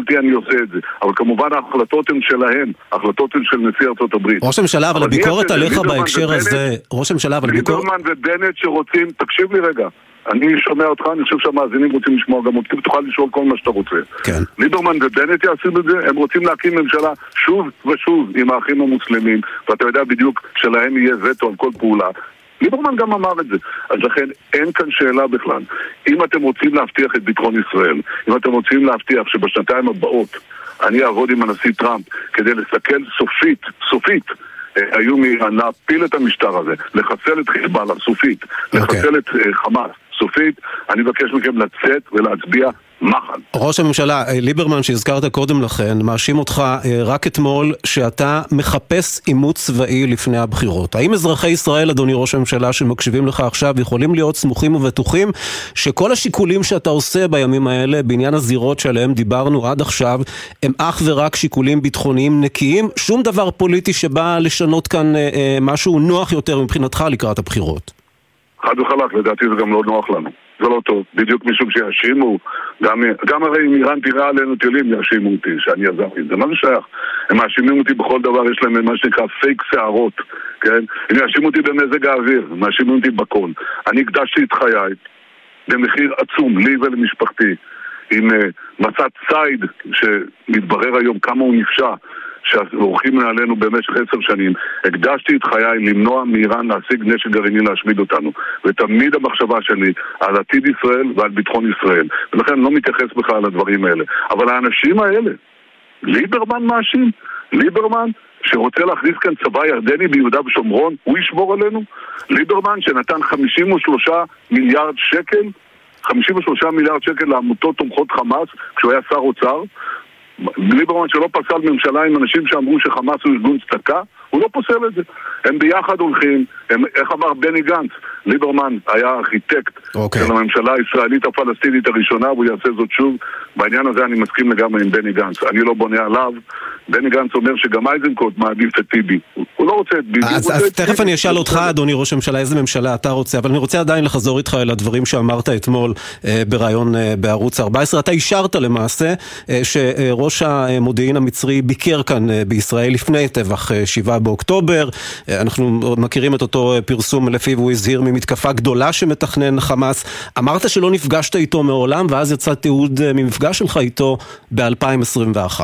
מבחינתי אני עושה את זה. אבל כמובן ההחלטות הן שלהם, ההחלטות הן של נשיא ארצות הברית. ראש הממשלה, אבל הביקורת עליך בהקשר הזה, ראש הממשלה, אבל ליברמן ובנט שרוצים, תקשיב לי רגע, אני שומע אותך, אני חושב שהמאזינים רוצים לשמוע גם אותי, ותוכל לשאול כל מה שאתה רוצה. כן. ליברמן ובנט יעשו את זה, הם רוצים להקים ממשלה שוב ושוב עם האחים המוסלמים, ואתה יודע בדיוק שלהם יהיה וטו על כל פעולה. ליברמן גם אמר את זה. אז לכן אין כאן שאלה בכלל. אם אתם רוצים להבטיח את ביטחון ישראל, אם אתם רוצים להבטיח שבשנתיים הבאות אני אעבוד עם הנשיא טראמפ כדי לסכל סופית האיום מאיראן, להפיל את המשטר הזה, לחסל את חיזבאללה סופית, לחסל את חמאס סופית, אני מבקש מכם לצאת ולהצביע מחל. ראש הממשלה, ליברמן שהזכרת קודם לכן, מאשים אותך רק אתמול שאתה מחפש עימות צבאי לפני הבחירות. האם אזרחי ישראל, אדוני ראש הממשלה, שמקשיבים לך עכשיו, יכולים להיות סמוכים ובטוחים שכל השיקולים שאתה עושה בימים האלה, בעניין הזירות שעליהם דיברנו עד עכשיו, הם אך ורק שיקולים ביטחוניים נקיים, שום דבר פוליטי שבא לשנות כאן משהו נוח יותר מבחינתך לקראת הבחירות? חד וחלק, לדעתי זה גם לא נוח לנו. זה לא טוב, בדיוק משום שיאשימו, גם הרי אם איראן תירה עלינו טילים יאשימו אותי שאני יזמתי, זה מה זה שייך? הם מאשימים אותי בכל דבר, יש להם מה שנקרא פייק שערות, כן? הם יאשימו אותי במזג האוויר, הם מאשימו אותי בכל. אני הקדשתי את חיי במחיר עצום, לי ולמשפחתי, עם מסע ציד שמתברר היום כמה הוא נפשע, שהאורחים מעלינו במשך 10 שנים, הקדשתי את חיי למנוע מאיראן להשיג נשק גרעיני להשמיד אותנו, ותמיד המחשבה שלי על עתיד ישראל ועל ביטחון ישראל, ולכן אני לא מתייחס בכלל לדברים האלה. אבל האנשים האלה, ליברמן מאשים, ליברמן שרוצה להכניס כאן צבא ירדני ביהודה ושומרון, הוא ישמור עלינו? ליברמן שנתן 53 מיליארד שקל, 53 מיליארד שקל לעמותות תומכות חמאס כשהוא היה שר אוצר, ליברמן שלא פסל ממשלה עם אנשים שאמרו שחמאס הוא ארגון צדקה, הוא לא פוסל את זה. הם ביחד הולכים, איך אמר בני גנץ, ליברמן היה ארכיטקט של הממשלה הישראלית הפלסטינית הראשונה, והוא יעשה זאת שוב. בעניין הזה אני מסכים לגמרי עם בני גנץ, אני לא בונה עליו. בני גנץ אומר שגם אייזנקוט מעדיף את טיבי, הוא לא רוצה את ביבי. אז תכף אני אשאל אותך, אדוני ראש הממשלה, איזה ממשלה אתה רוצה, אבל אני רוצה עדיין לחזור איתך אל הדברים שאמרת אתמול ברעיון בערוץ 14. אתה אישרת למעשה שראש המודיעין המצרי ביקר כאן בישראל לפני טבח 7 באוקטובר. אנחנו מכירים את אותו פרסום לפיו הוא הזהיר ממתקפה גדולה שמתכנן חמאס. אמרת שלא נפגשת איתו מעולם, ואז יצא תיעוד ממפגש שלך איתו ב-2021.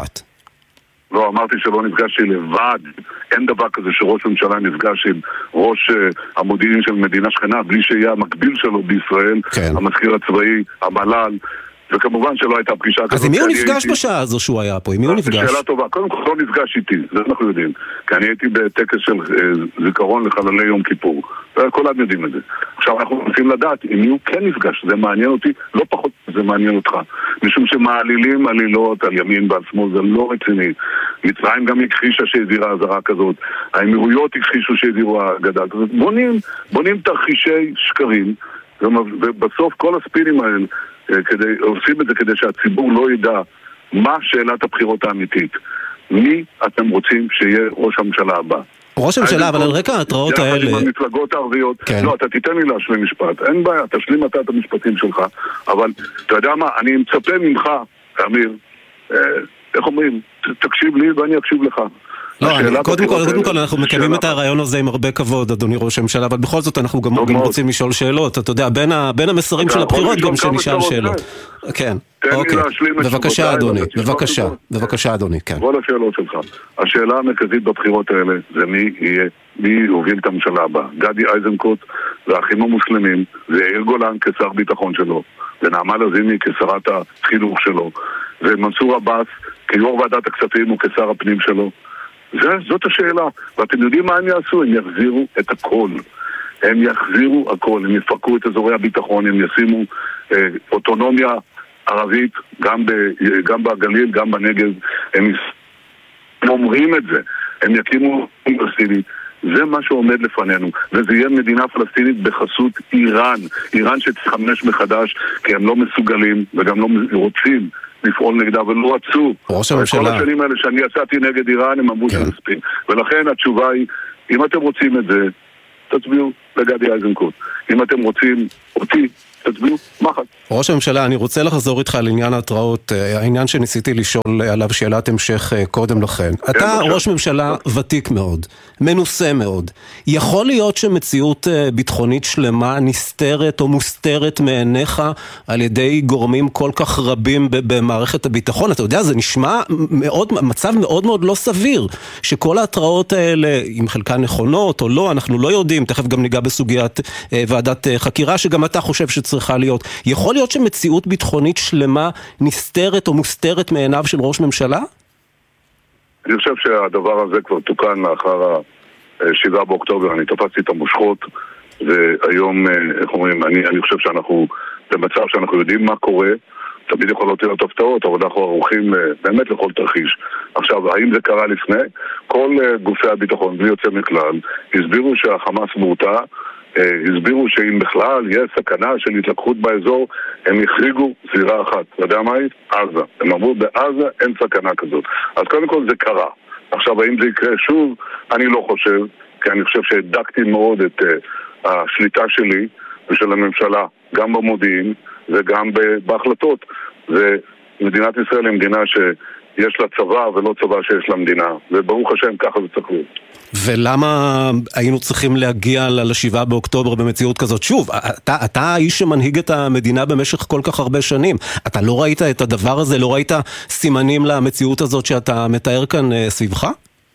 לא, אמרתי שלא נפגשתי לבד. אין דבר כזה שראש ממשלה נפגש עם ראש המודיעין של מדינה שכנה בלי שיהיה המקביל שלו בישראל, כן. המזכיר הצבאי, המל"ל, וכמובן שלא הייתה פגישה כזאת. אז עם מי הוא נפגש בשעה הזו שהוא היה פה? עם מי הוא נפגש? שאלה טובה. קודם כל לא נפגש איתי, זה אנחנו יודעים. כי אני הייתי בטקס של זיכרון לחללי יום כיפור. כולם יודעים את זה. עכשיו אנחנו רוצים לדעת אם מי הוא כן נפגש. זה מעניין אותי, לא פחות זה מעניין אותך. משום שמעלילים עלילות על ימין ועל שמאל, זה לא רציני. מצרים גם הכחישה שהזהירה הזהרה כזאת. האמירויות הכחישו שהזהירו אגדה כזאת. בונים תרחישי שקרים, ובסוף כל הספינים האלה עושים את זה כדי שהציבור לא ידע מה שאלת הבחירות האמיתית. מי אתם רוצים שיהיה ראש הממשלה הבא? ראש הממשלה, אבל על רקע ההתראות האלה... יחד עם המפלגות הערביות... לא, אתה תיתן לי להשלים משפט. אין בעיה, תשלים אתה את המשפטים שלך. אבל אתה יודע מה, אני מצפה ממך, אמיר, איך אומרים? תקשיב לי ואני אקשיב לך. לא, קודם כל אנחנו מקיימים את הרעיון הזה עם הרבה כבוד, אדוני ראש הממשלה, אבל בכל זאת אנחנו גם רוצים לשאול שאלות, אתה יודע, בין המסרים של הבחירות גם שנשאל שאלות. כן, אוקיי. בבקשה אדוני, בבקשה אדוני, כן. כל השאלות שלך. השאלה המרכזית בבחירות האלה זה מי יוביל את הממשלה הבאה. גדי אייזנקוט והאחים המוסלמים, ויאיר גולן כשר ביטחון שלו, ונעמה לזימי כשרת החינוך שלו, ומנסור עבאס כיו"ר ועדת הכספים וכשר הפנים שלו. זאת השאלה, ואתם יודעים מה הם יעשו? הם יחזירו את הכל. הם יחזירו הכל, הם יפרקו את אזורי הביטחון, הם ישימו אוטונומיה ערבית, גם בגליל, גם בנגב, הם אומרים את זה, הם יקימו פלסטינית. זה מה שעומד לפנינו, וזה יהיה מדינה פלסטינית בחסות איראן. איראן שתחמש מחדש, כי הם לא מסוגלים וגם לא רוצים לפעול נגדה, ולא רצו. כל השנים האלה שאני יצאתי נגד איראן, הם אמרו שזה מספיק. ולכן התשובה היא, אם אתם רוצים את זה, תצביעו. לגדי איזנקוט. אם אתם רוצים אותי, תצביעו מחט. ראש הממשלה, אני רוצה לחזור איתך על עניין ההתראות, העניין שניסיתי לשאול עליו שאלת המשך קודם לכן. אתה ראש ממשלה ותיק מאוד, מנוסה מאוד. יכול להיות שמציאות ביטחונית שלמה נסתרת או מוסתרת מעיניך על ידי גורמים כל כך רבים במערכת הביטחון? אתה יודע, זה נשמע מצב מאוד מאוד לא סביר, שכל ההתראות האלה, אם חלקן נכונות או לא, אנחנו לא יודעים, תכף גם ניגע בסוגיית ועדת חקירה, שגם אתה חושב שצריכה להיות. יכול להיות שמציאות ביטחונית שלמה נסתרת או מוסתרת מעיניו של ראש ממשלה? אני חושב שהדבר הזה כבר תוקן לאחר 7 באוקטובר. אני תפסתי את המושכות, והיום, איך אומרים, אני חושב שאנחנו במצב שאנחנו יודעים מה קורה. תמיד יכולות להיות הפתעות, אבל אנחנו ערוכים באמת לכל תרחיש. עכשיו, האם זה קרה לפני? כל גופי הביטחון, בלי יוצא מכלל, הסבירו שהחמאס מורתע, הסבירו שאם בכלל יש סכנה של התלקחות באזור, הם החריגו זירה אחת. אתה יודע מה היא? עזה. הם אמרו, בעזה אין סכנה כזאת. אז קודם כל זה קרה. עכשיו, האם זה יקרה שוב? אני לא חושב, כי אני חושב שהדקתי מאוד את השליטה שלי ושל הממשלה, גם במודיעין וגם בהחלטות. ומדינת ישראל היא מדינה שיש לה צבא ולא צבא שיש לה מדינה. וברוך השם, ככה זה צריך להיות. ולמה היינו צריכים להגיע ל7 באוקטובר במציאות כזאת? שוב, אתה האיש שמנהיג את המדינה במשך כל כך הרבה שנים. אתה לא ראית את הדבר הזה? לא ראית סימנים למציאות הזאת שאתה מתאר כאן סביבך?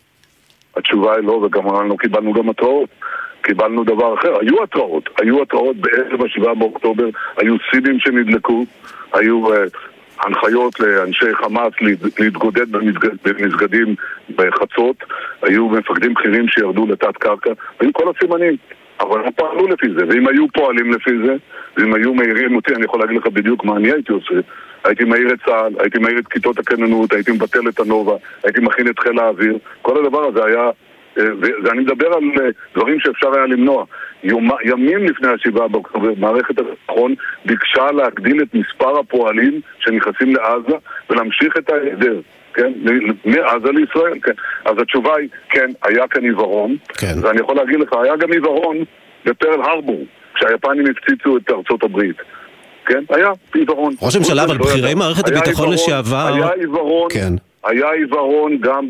התשובה היא לא, וגם לא קיבלנו גם התראות. קיבלנו דבר אחר. היו התראות בערב 7 באוקטובר, היו סיבים שנדלקו, היו הנחיות לאנשי חמאס להתגודד במסגדים בחצות, היו מפקדים בכירים שירדו לתת קרקע, היו כל הסימנים, אבל הם פעלו לפי זה, ואם היו פועלים לפי זה, ואם היו מהירים אותי, אני יכול להגיד לך בדיוק מה אני הייתי עושה. הייתי מהיר את צה"ל, הייתי מהיר את כיתות הכוננות, הייתי מבטל את הנובה, הייתי מכין את חיל האוויר, כל הדבר הזה היה, ואני מדבר על דברים שאפשר היה למנוע. ימים לפני 7 באוקטובר, מערכת הביטחון ביקשה להגדיל את מספר הפועלים שנכנסים לעזה ולהמשיך את ההסדר, כן? מעזה לישראל, כן. אז התשובה היא, כן, היה כאן עיוורון, כן. ואני יכול להגיד לך, היה גם עיוורון בפרל הרבור, כשהיפנים הפציצו את ארצות הברית. כן, היה עיוורון. ראש הממשלה, אבל בכירי מערכת הביטחון לשעבר... היה עיוורון, כן. היה עיוורון גם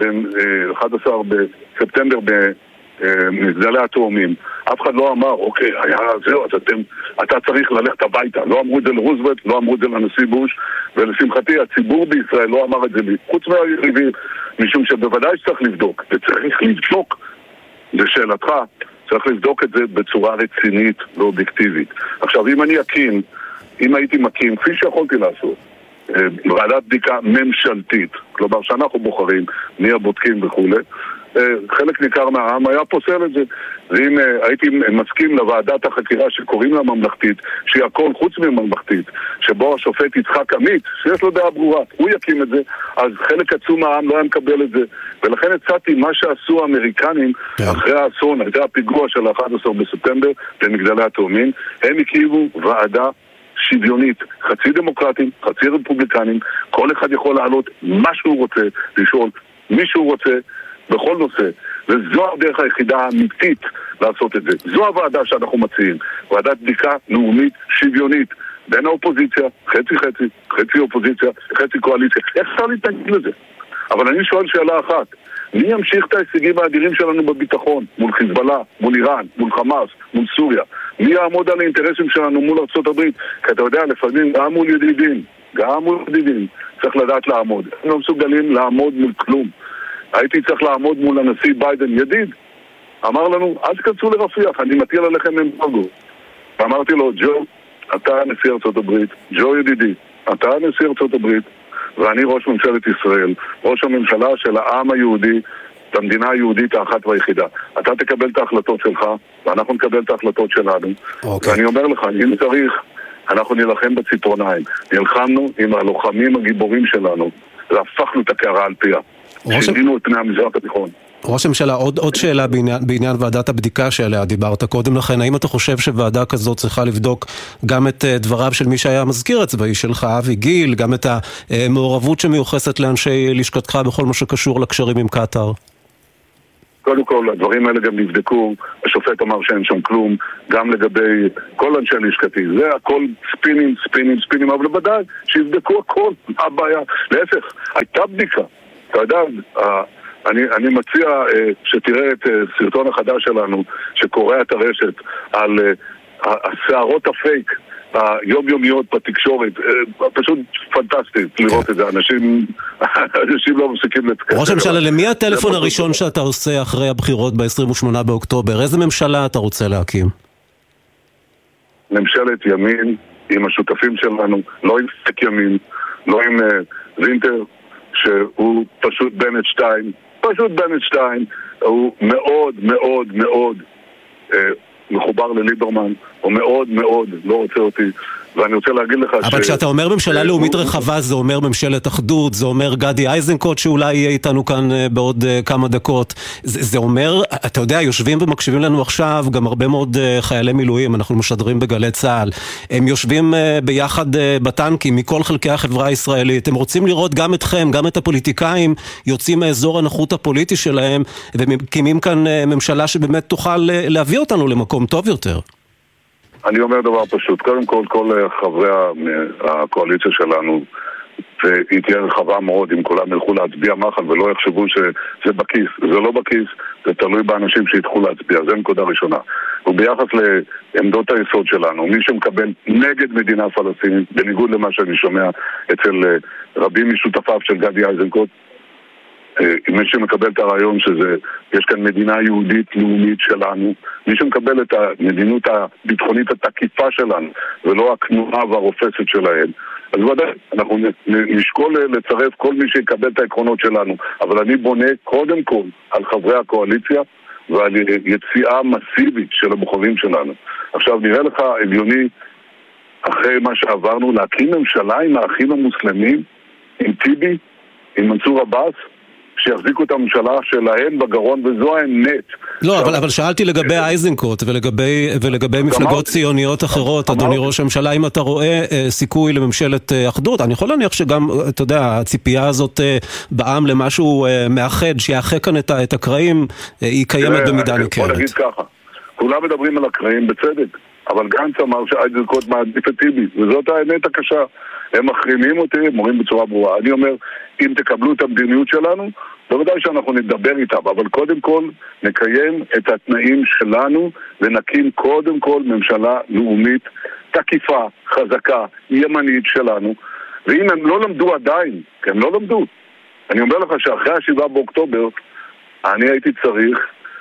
ב-11 בספטמבר במגדלי התאומים. אף אחד לא אמר, אוקיי, היה זהו, אתה צריך ללכת הביתה. לא אמרו את זה לרוזוולט, לא אמרו את זה לנשיא בוש, ולשמחתי הציבור בישראל לא אמר את זה לי. חוץ מהיריבים, משום שבוודאי שצריך לבדוק, וצריך לבדוק, לשאלתך, צריך לבדוק את זה בצורה רצינית ואובייקטיבית. עכשיו, אם הייתי מקים, כפי שיכולתי לעשות, ועדת בדיקה ממשלתית, כלומר שאנחנו בוחרים, מי הבודקים וכו', חלק ניכר מהעם היה פוסל את זה. ואם הייתי מסכים לוועדת החקירה שקוראים לה ממלכתית, שהיא הכל חוץ מממלכתית, שבו השופט יצחק עמית, שיש לו דעה ברורה, הוא יקים את זה, אז חלק עצום מהעם לא היה מקבל את זה. ולכן הצעתי מה שעשו האמריקנים אחרי האסון, אחרי הפיגוע של 11 בספטמבר במגדלי התאומים, הם הקימו ועדה שוויונית, חצי דמוקרטים, חצי רפובליקנים, כל אחד יכול לעלות מה שהוא רוצה, לשאול מי שהוא רוצה בכל נושא, וזו הדרך היחידה האמיתית לעשות את זה. זו הוועדה שאנחנו מציעים, ועדת בדיקה לאומית שוויונית בין האופוזיציה, חצי אופוזיציה, חצי קואליציה. איך אפשר להתנגד לזה? אבל אני שואל שאלה אחת, מי ימשיך את ההישגים האדירים שלנו בביטחון, מול חיזבאללה, מול איראן, מול חמאס, מול סוריה? מי יעמוד על האינטרסים שלנו מול ארצות הברית? כי אתה יודע, לפעמים גם מול ידידים, צריך לדעת לעמוד. הם לא מסוגלים לעמוד מול כלום. הייתי צריך לעמוד מול הנשיא ביידן, ידיד. אמר לנו, אל תכנסו לרפיח, אני מטיל עליכם אמברגו. ואמרתי לו, ג'ו, אתה נשיא ארצות הברית, ג'ו ידידי, אתה נשיא ארצות הברית, ואני ראש ממשלת ישראל, ראש הממשלה של העם היהודי, במדינה היהודית האחת והיחידה. אתה תקבל את ההחלטות שלך, ואנחנו נקבל את ההחלטות שלנו. ואני אומר לך, אם צריך, אנחנו נלחם בציפורניים. נלחמנו עם הלוחמים הגיבורים שלנו, והפכנו את הקערה על פיה. שינינו את פני המזרח התיכון. ראש הממשלה, עוד שאלה בעניין ועדת הבדיקה שעליה דיברת קודם לכן. האם אתה חושב שוועדה כזאת צריכה לבדוק גם את דבריו של מי שהיה מזכיר הצבאי שלך, אבי גיל, גם את המעורבות שמיוחסת לאנשי לשכתך בכל מה שקשור לקשרים עם קטר? קודם כל, הדברים האלה גם נבדקו, השופט אמר שאין שם כלום, גם לגבי כל אנשי לשכתי. זה הכל ספינים, אבל בוודאי שיבדקו הכל, מה הבעיה? להפך, הייתה בדיקה. אתה יודע, אני מציע שתראה את סרטון החדש שלנו, שקורא את הרשת על הסערות הפייק, היומיומיות בתקשורת, פשוט פנטסטית לראות את זה. אנשים לא מפסיקים לתקשר. ראש הממשלה, למי הטלפון הראשון שאתה עושה אחרי הבחירות ב-28 באוקטובר? איזה ממשלה אתה רוצה להקים? ממשלת ימין עם השותפים שלנו, לא עם סק ימין, לא עם וינטר, שהוא פשוט בנט 2, הוא מאוד מאוד מאוד מחובר לליברמן, הוא מאוד מאוד לא רוצה אותי, ואני רוצה להגיד לך אבל כשאתה אומר ממשלה לאומית רחבה, זה אומר ממשלת אחדות, זה אומר גדי איזנקוט שאולי יהיה איתנו כאן בעוד כמה דקות, זה אומר, אתה יודע, יושבים ומקשיבים לנו עכשיו גם הרבה מאוד חיילי מילואים, אנחנו משדרים בגלי צהל, הם יושבים ביחד בטנקים מכל חלקי החברה הישראלית, הם רוצים לראות גם אתכם, גם את הפוליטיקאים, יוצאים מאזור הנוחות הפוליטי שלהם, ומקימים כאן ממשלה שבאמת תוכל להביא אותנו למקום טוב יותר. אני אומר דבר פשוט, קודם כל חברי הקואליציה שלנו, והיא תהיה רחבה מאוד אם כולם ילכו להצביע מחל ולא יחשבו שזה בכיס, זה לא בכיס, זה תלוי באנשים שיתחו להצביע, זה נקודה ראשונה. וביחס לעמדות היסוד שלנו, מי שמקבל נגד מדינה פלסטינית, בניגוד למה שאני שומע אצל רבים משותפיו של גדי איזנקוט, מי שמקבל את הרעיון שיש כאן מדינה יהודית לאומית שלנו, מי שמקבל את המדינות הביטחונית התקיפה שלנו ולא הכנועה והרופסת שלהם, אז ודאי, אנחנו נשקול לצרף כל מי שיקבל את העקרונות שלנו, אבל אני בונה קודם כל על חברי הקואליציה ועל יציאה מסיבית של הבוחרים שלנו. עכשיו נראה לך הגיוני אחרי מה שעברנו להקים ממשלה עם האחים המוסלמים, עם טיבי, עם מנסור עבאס, שיחזיקו את הממשלה שלהם בגרון, וזו האמת. לא, אבל שאלתי לגבי איזנקוט ולגבי מפלגות ציוניות אחרות, אדוני ראש הממשלה, אם אתה רואה סיכוי לממשלת אחדות, אני יכול להניח שגם, אתה יודע, הציפייה הזאת בעם למשהו מאחד, שיאחד כאן את הקרעים, היא קיימת במידה ניכרת. בוא נגיד ככה, כולם מדברים על הקרעים בצדק, אבל גנץ אמר שאיזנקוט מעדיף את טיבי, וזאת האמת הקשה. הם מחרימים אותי, הם אומרים בצורה ברורה. אני אומר, אם תקבלו את המדיניות שלנו, בוודאי שאנחנו נדבר איתם, אבל קודם כל נקיים את התנאים שלנו, ונקים קודם כל ממשלה לאומית, תקיפה, חזקה, ימנית שלנו, ואם הם לא למדו עדיין, כי הם לא למדו, אני אומר לך שאחרי 7 באוקטובר, אני הייתי צריך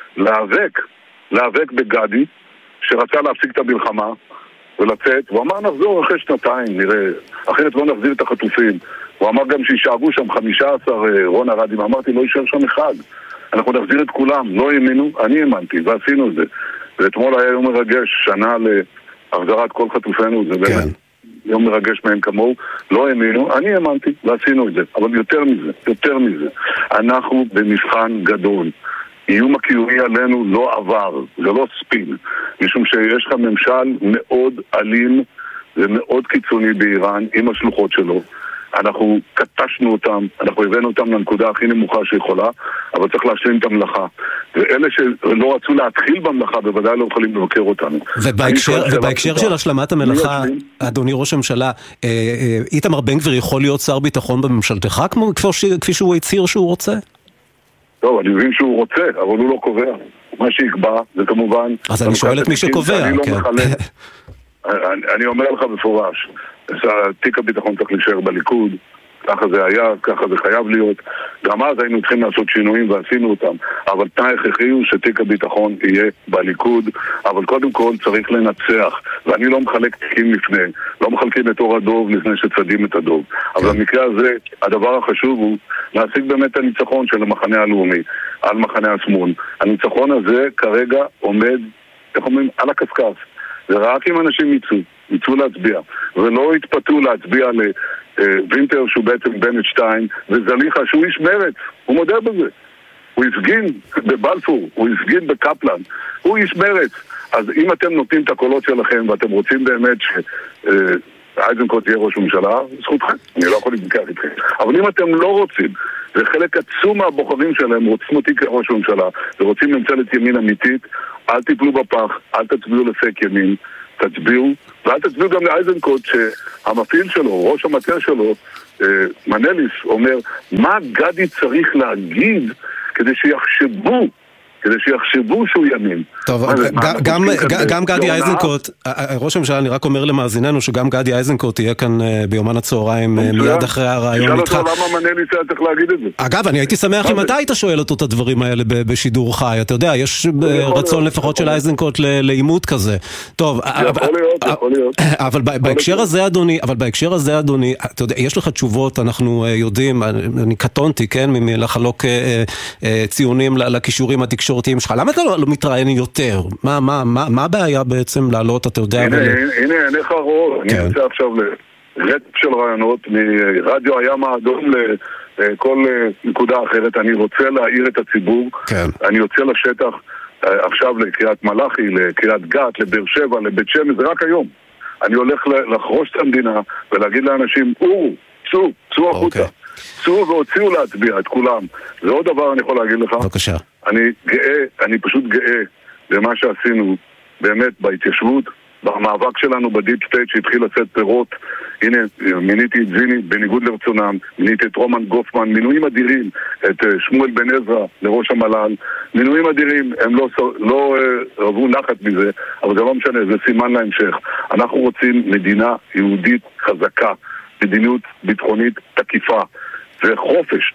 להיאבק בגדי, שרצה להפסיק את המלחמה, ולצאת, הוא אמר נחזור אחרי 2 נראה, אחרת לא נחזיר את החטופים. הוא אמר גם שישאבו שם 15 רון הרדים, אמרתי לא יישאר שם אחד, אנחנו נחזיר את כולם, לא האמינו, אני האמנתי ועשינו את זה. ואתמול היה יום מרגש, שנה להחזרת כל חטופינו, זה באמת יום מרגש מהם כמוהו, לא האמינו, אני האמנתי ועשינו את זה, אבל יותר מזה, אנחנו במבחן גדול. איום הקיומי עלינו לא עבר, זה לא ספין, משום שיש לך ממשל מאוד אלים ומאוד קיצוני באיראן עם השלוחות שלו. אנחנו קטשנו אותם, אנחנו הבאנו אותם לנקודה הכי נמוכה שיכולה, אבל צריך להשלים את המלאכה. ואלה שלא רצו להתחיל במלאכה בוודאי לא יכולים לבקר אותנו. ובהקשר של השלמת המלאכה, אדוני ראש הממשלה, איתמר בן גביר יכול להיות שר ביטחון בממשלתך כפי שהוא הצהיר שהוא רוצה? טוב, אני מבין שהוא רוצה, אבל הוא לא קובע. מה שיקבע זה כמובן... אז אני שואל את מי שקובע. אני אומר לך בפורש, תיק הביטחון צריך להישאר בליכוד, ככה זה היה, ככה זה חייב להיות. גם אז היינו צריכים לעשות שינויים ועשינו אותם, אבל תנאי הכרחי הוא שתיק הביטחון יהיה בליכוד, אבל קודם כל צריך לנצח, ואני לא מחלק תיקים לפני, לא מחלקים את אור הדוב לפני שצדים את הדוב. אבל במקרה הזה, הדבר החשוב הוא להשיג באמת הניצחון של המחנה הלאומי על מחנה השמאל. הניצחון הזה כרגע עומד, איך אומרים, על הקסקס. זה רק אם אנשים יצאו להצביע, ולא יתפתו להצביע לווינטר שהוא בעצם בנט 2, וזליחה שהוא איש מרץ, הוא מודה בזה. הוא הפגין בבלפור, הוא הפגין בקפלן, הוא איש מרץ. אז אם אתם נותנים את הקולות שלכם, ואתם רוצים באמת שאיזנקוט יהיה ראש ממשלה, זכותכם, אני לא יכול להתווכח איתכם. אבל אם אתם לא רוצים וחלק עצום מהבוחרים שלהם רוצים אותי כראש הממשלה ורוצים ממשלת ימין אמיתית. אל תיפלו בפח, אל תצביעו לפייק ימין, תצביעו, ואל תצביעו גם לאייזנקוט שהמפעיל שלו, ראש המטה שלו, מנליס, אומר מה גדי צריך להגיד כדי שיחשבו שהוא ימין. טוב, גם גדי איזנקוט, ראש הממשלה, אני רק אומר למאזיננו שגם גדי איזנקוט יהיה כאן ביומן הצהריים מיד אחרי הרעיון איתך. למה מנליס היה צריך להגיד את זה? אגב, אני הייתי שמח אם אתה היית שואל אותו את הדברים האלה בשידור חי. אתה יודע, יש רצון לפחות של איזנקוט לאימות כזה. טוב, יכול להיות. אבל בהקשר הזה, אדוני, אתה יודע, יש לך תשובות, אנחנו יודעים, אני קטונתי, כן, לחלוק ציונים לקישורים התקשורתיים שלך. למה אתה לא מתראיין יותר? מה הבעיה בעצם לעלות, אתה יודע? הנה, עיניך רואות. אני רוצה עכשיו לרצף של רעיונות מרדיו הים האדום לכל נקודה אחרת. אני רוצה להעיר את הציבור. אני יוצא לשטח עכשיו לקריית מלאכי, לקריית גת, לבאר שבע, לבית שמש, זה רק היום. אני הולך לחרוש את המדינה ולהגיד לאנשים, צאו החוצה. צאו והוציאו להצביע את כולם. זה עוד דבר אני יכול להגיד לך. בבקשה. אני פשוט גאה במה שעשינו באמת בהתיישבות, במאבק שלנו בדיפ סטייט שהתחיל לצאת פירות. הנה, מיניתי את זיני בניגוד לרצונם, מיניתי את רומן גופמן, מינויים אדירים, את שמואל בן עזרא לראש המל"ל, מינויים אדירים, הם לא רבו נחת מזה, אבל זה לא משנה, זה סימן להמשך. אנחנו רוצים מדינה יהודית חזקה, מדיניות ביטחונית תקיפה, וחופש,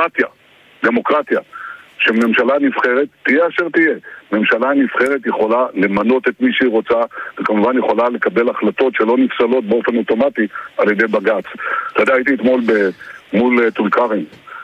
דמוקרטיה. שממשלה נבחרת, תהיה אשר תהיה, ממשלה נבחרת יכולה למנות את מי שהיא רוצה, וכמובן יכולה לקבל החלטות שלא נפסלות באופן אוטומטי על ידי בג"ץ. אתה יודע, הייתי אתמול מול טול כרם,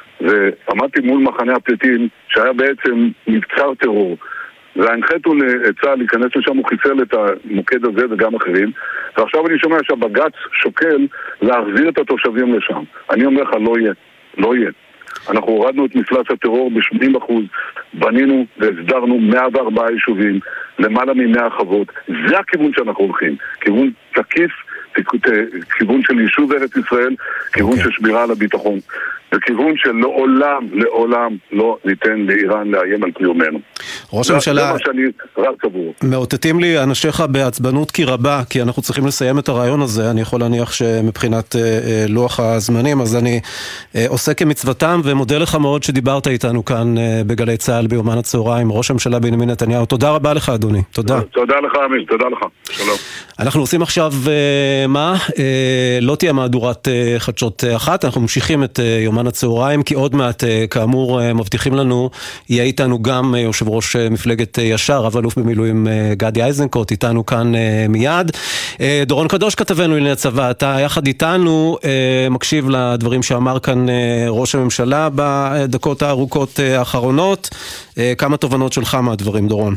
ועמדתי מול מחנה הפליטים, שהיה בעצם מבצר טרור, והנחיתו לצה"ל להיכנס לשם, הוא חיסל את המוקד הזה וגם אחרים, ועכשיו אני שומע שהבג"ץ שוקל להחזיר את התושבים לשם. אני אומר לך, לא יהיה. אנחנו הורדנו את מפלס הטרור ב-80%, בנינו והסדרנו 104 יישובים, למעלה מ100 חוות. זה הכיוון שאנחנו הולכים, כיוון תקיף, כיוון של יישוב ארץ ישראל, כיוון של שמירה על הביטחון, וכיוון שלעולם לא ניתן לאיראן לאיים על קיומנו. ראש הממשלה, זה מה שאני רק קבור. מאותתים לי אנשיך בעצבנות כי רבה, כי אנחנו צריכים לסיים את הרעיון הזה. אני יכול להניח שמבחינת לוח הזמנים, אז אני עושה כמצוותם, ומודה לך מאוד שדיברת איתנו כאן בגלי צהל ביומן הצהריים. ראש הממשלה בנימין נתניהו, תודה רבה לך אדוני. תודה. תודה לך אמיר, תודה לך. שלום. אנחנו עושים עכשיו מה? לא תהיה מהדורת חדשות אחת, אנחנו ממשיכים את יומן הצהריים, כי עוד מעט, כאמור, מבטיחים לנו, יהיה איתנו גם יושב ראש מפלגת ישר, רב אלוף במילואים גדי איזנקוט, איתנו כאן מיד. דורון קדוש כתבנו לענייני הצבא, אתה יחד איתנו מקשיב לדברים שאמר כאן ראש הממשלה בדקות הארוכות האחרונות. כמה תובנות שלך מהדברים, דורון?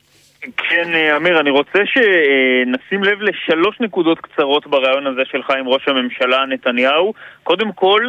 כן, אמיר, אני רוצה שנשים לב לשלוש נקודות קצרות ברעיון הזה שלך עם ראש הממשלה נתניהו. קודם כל,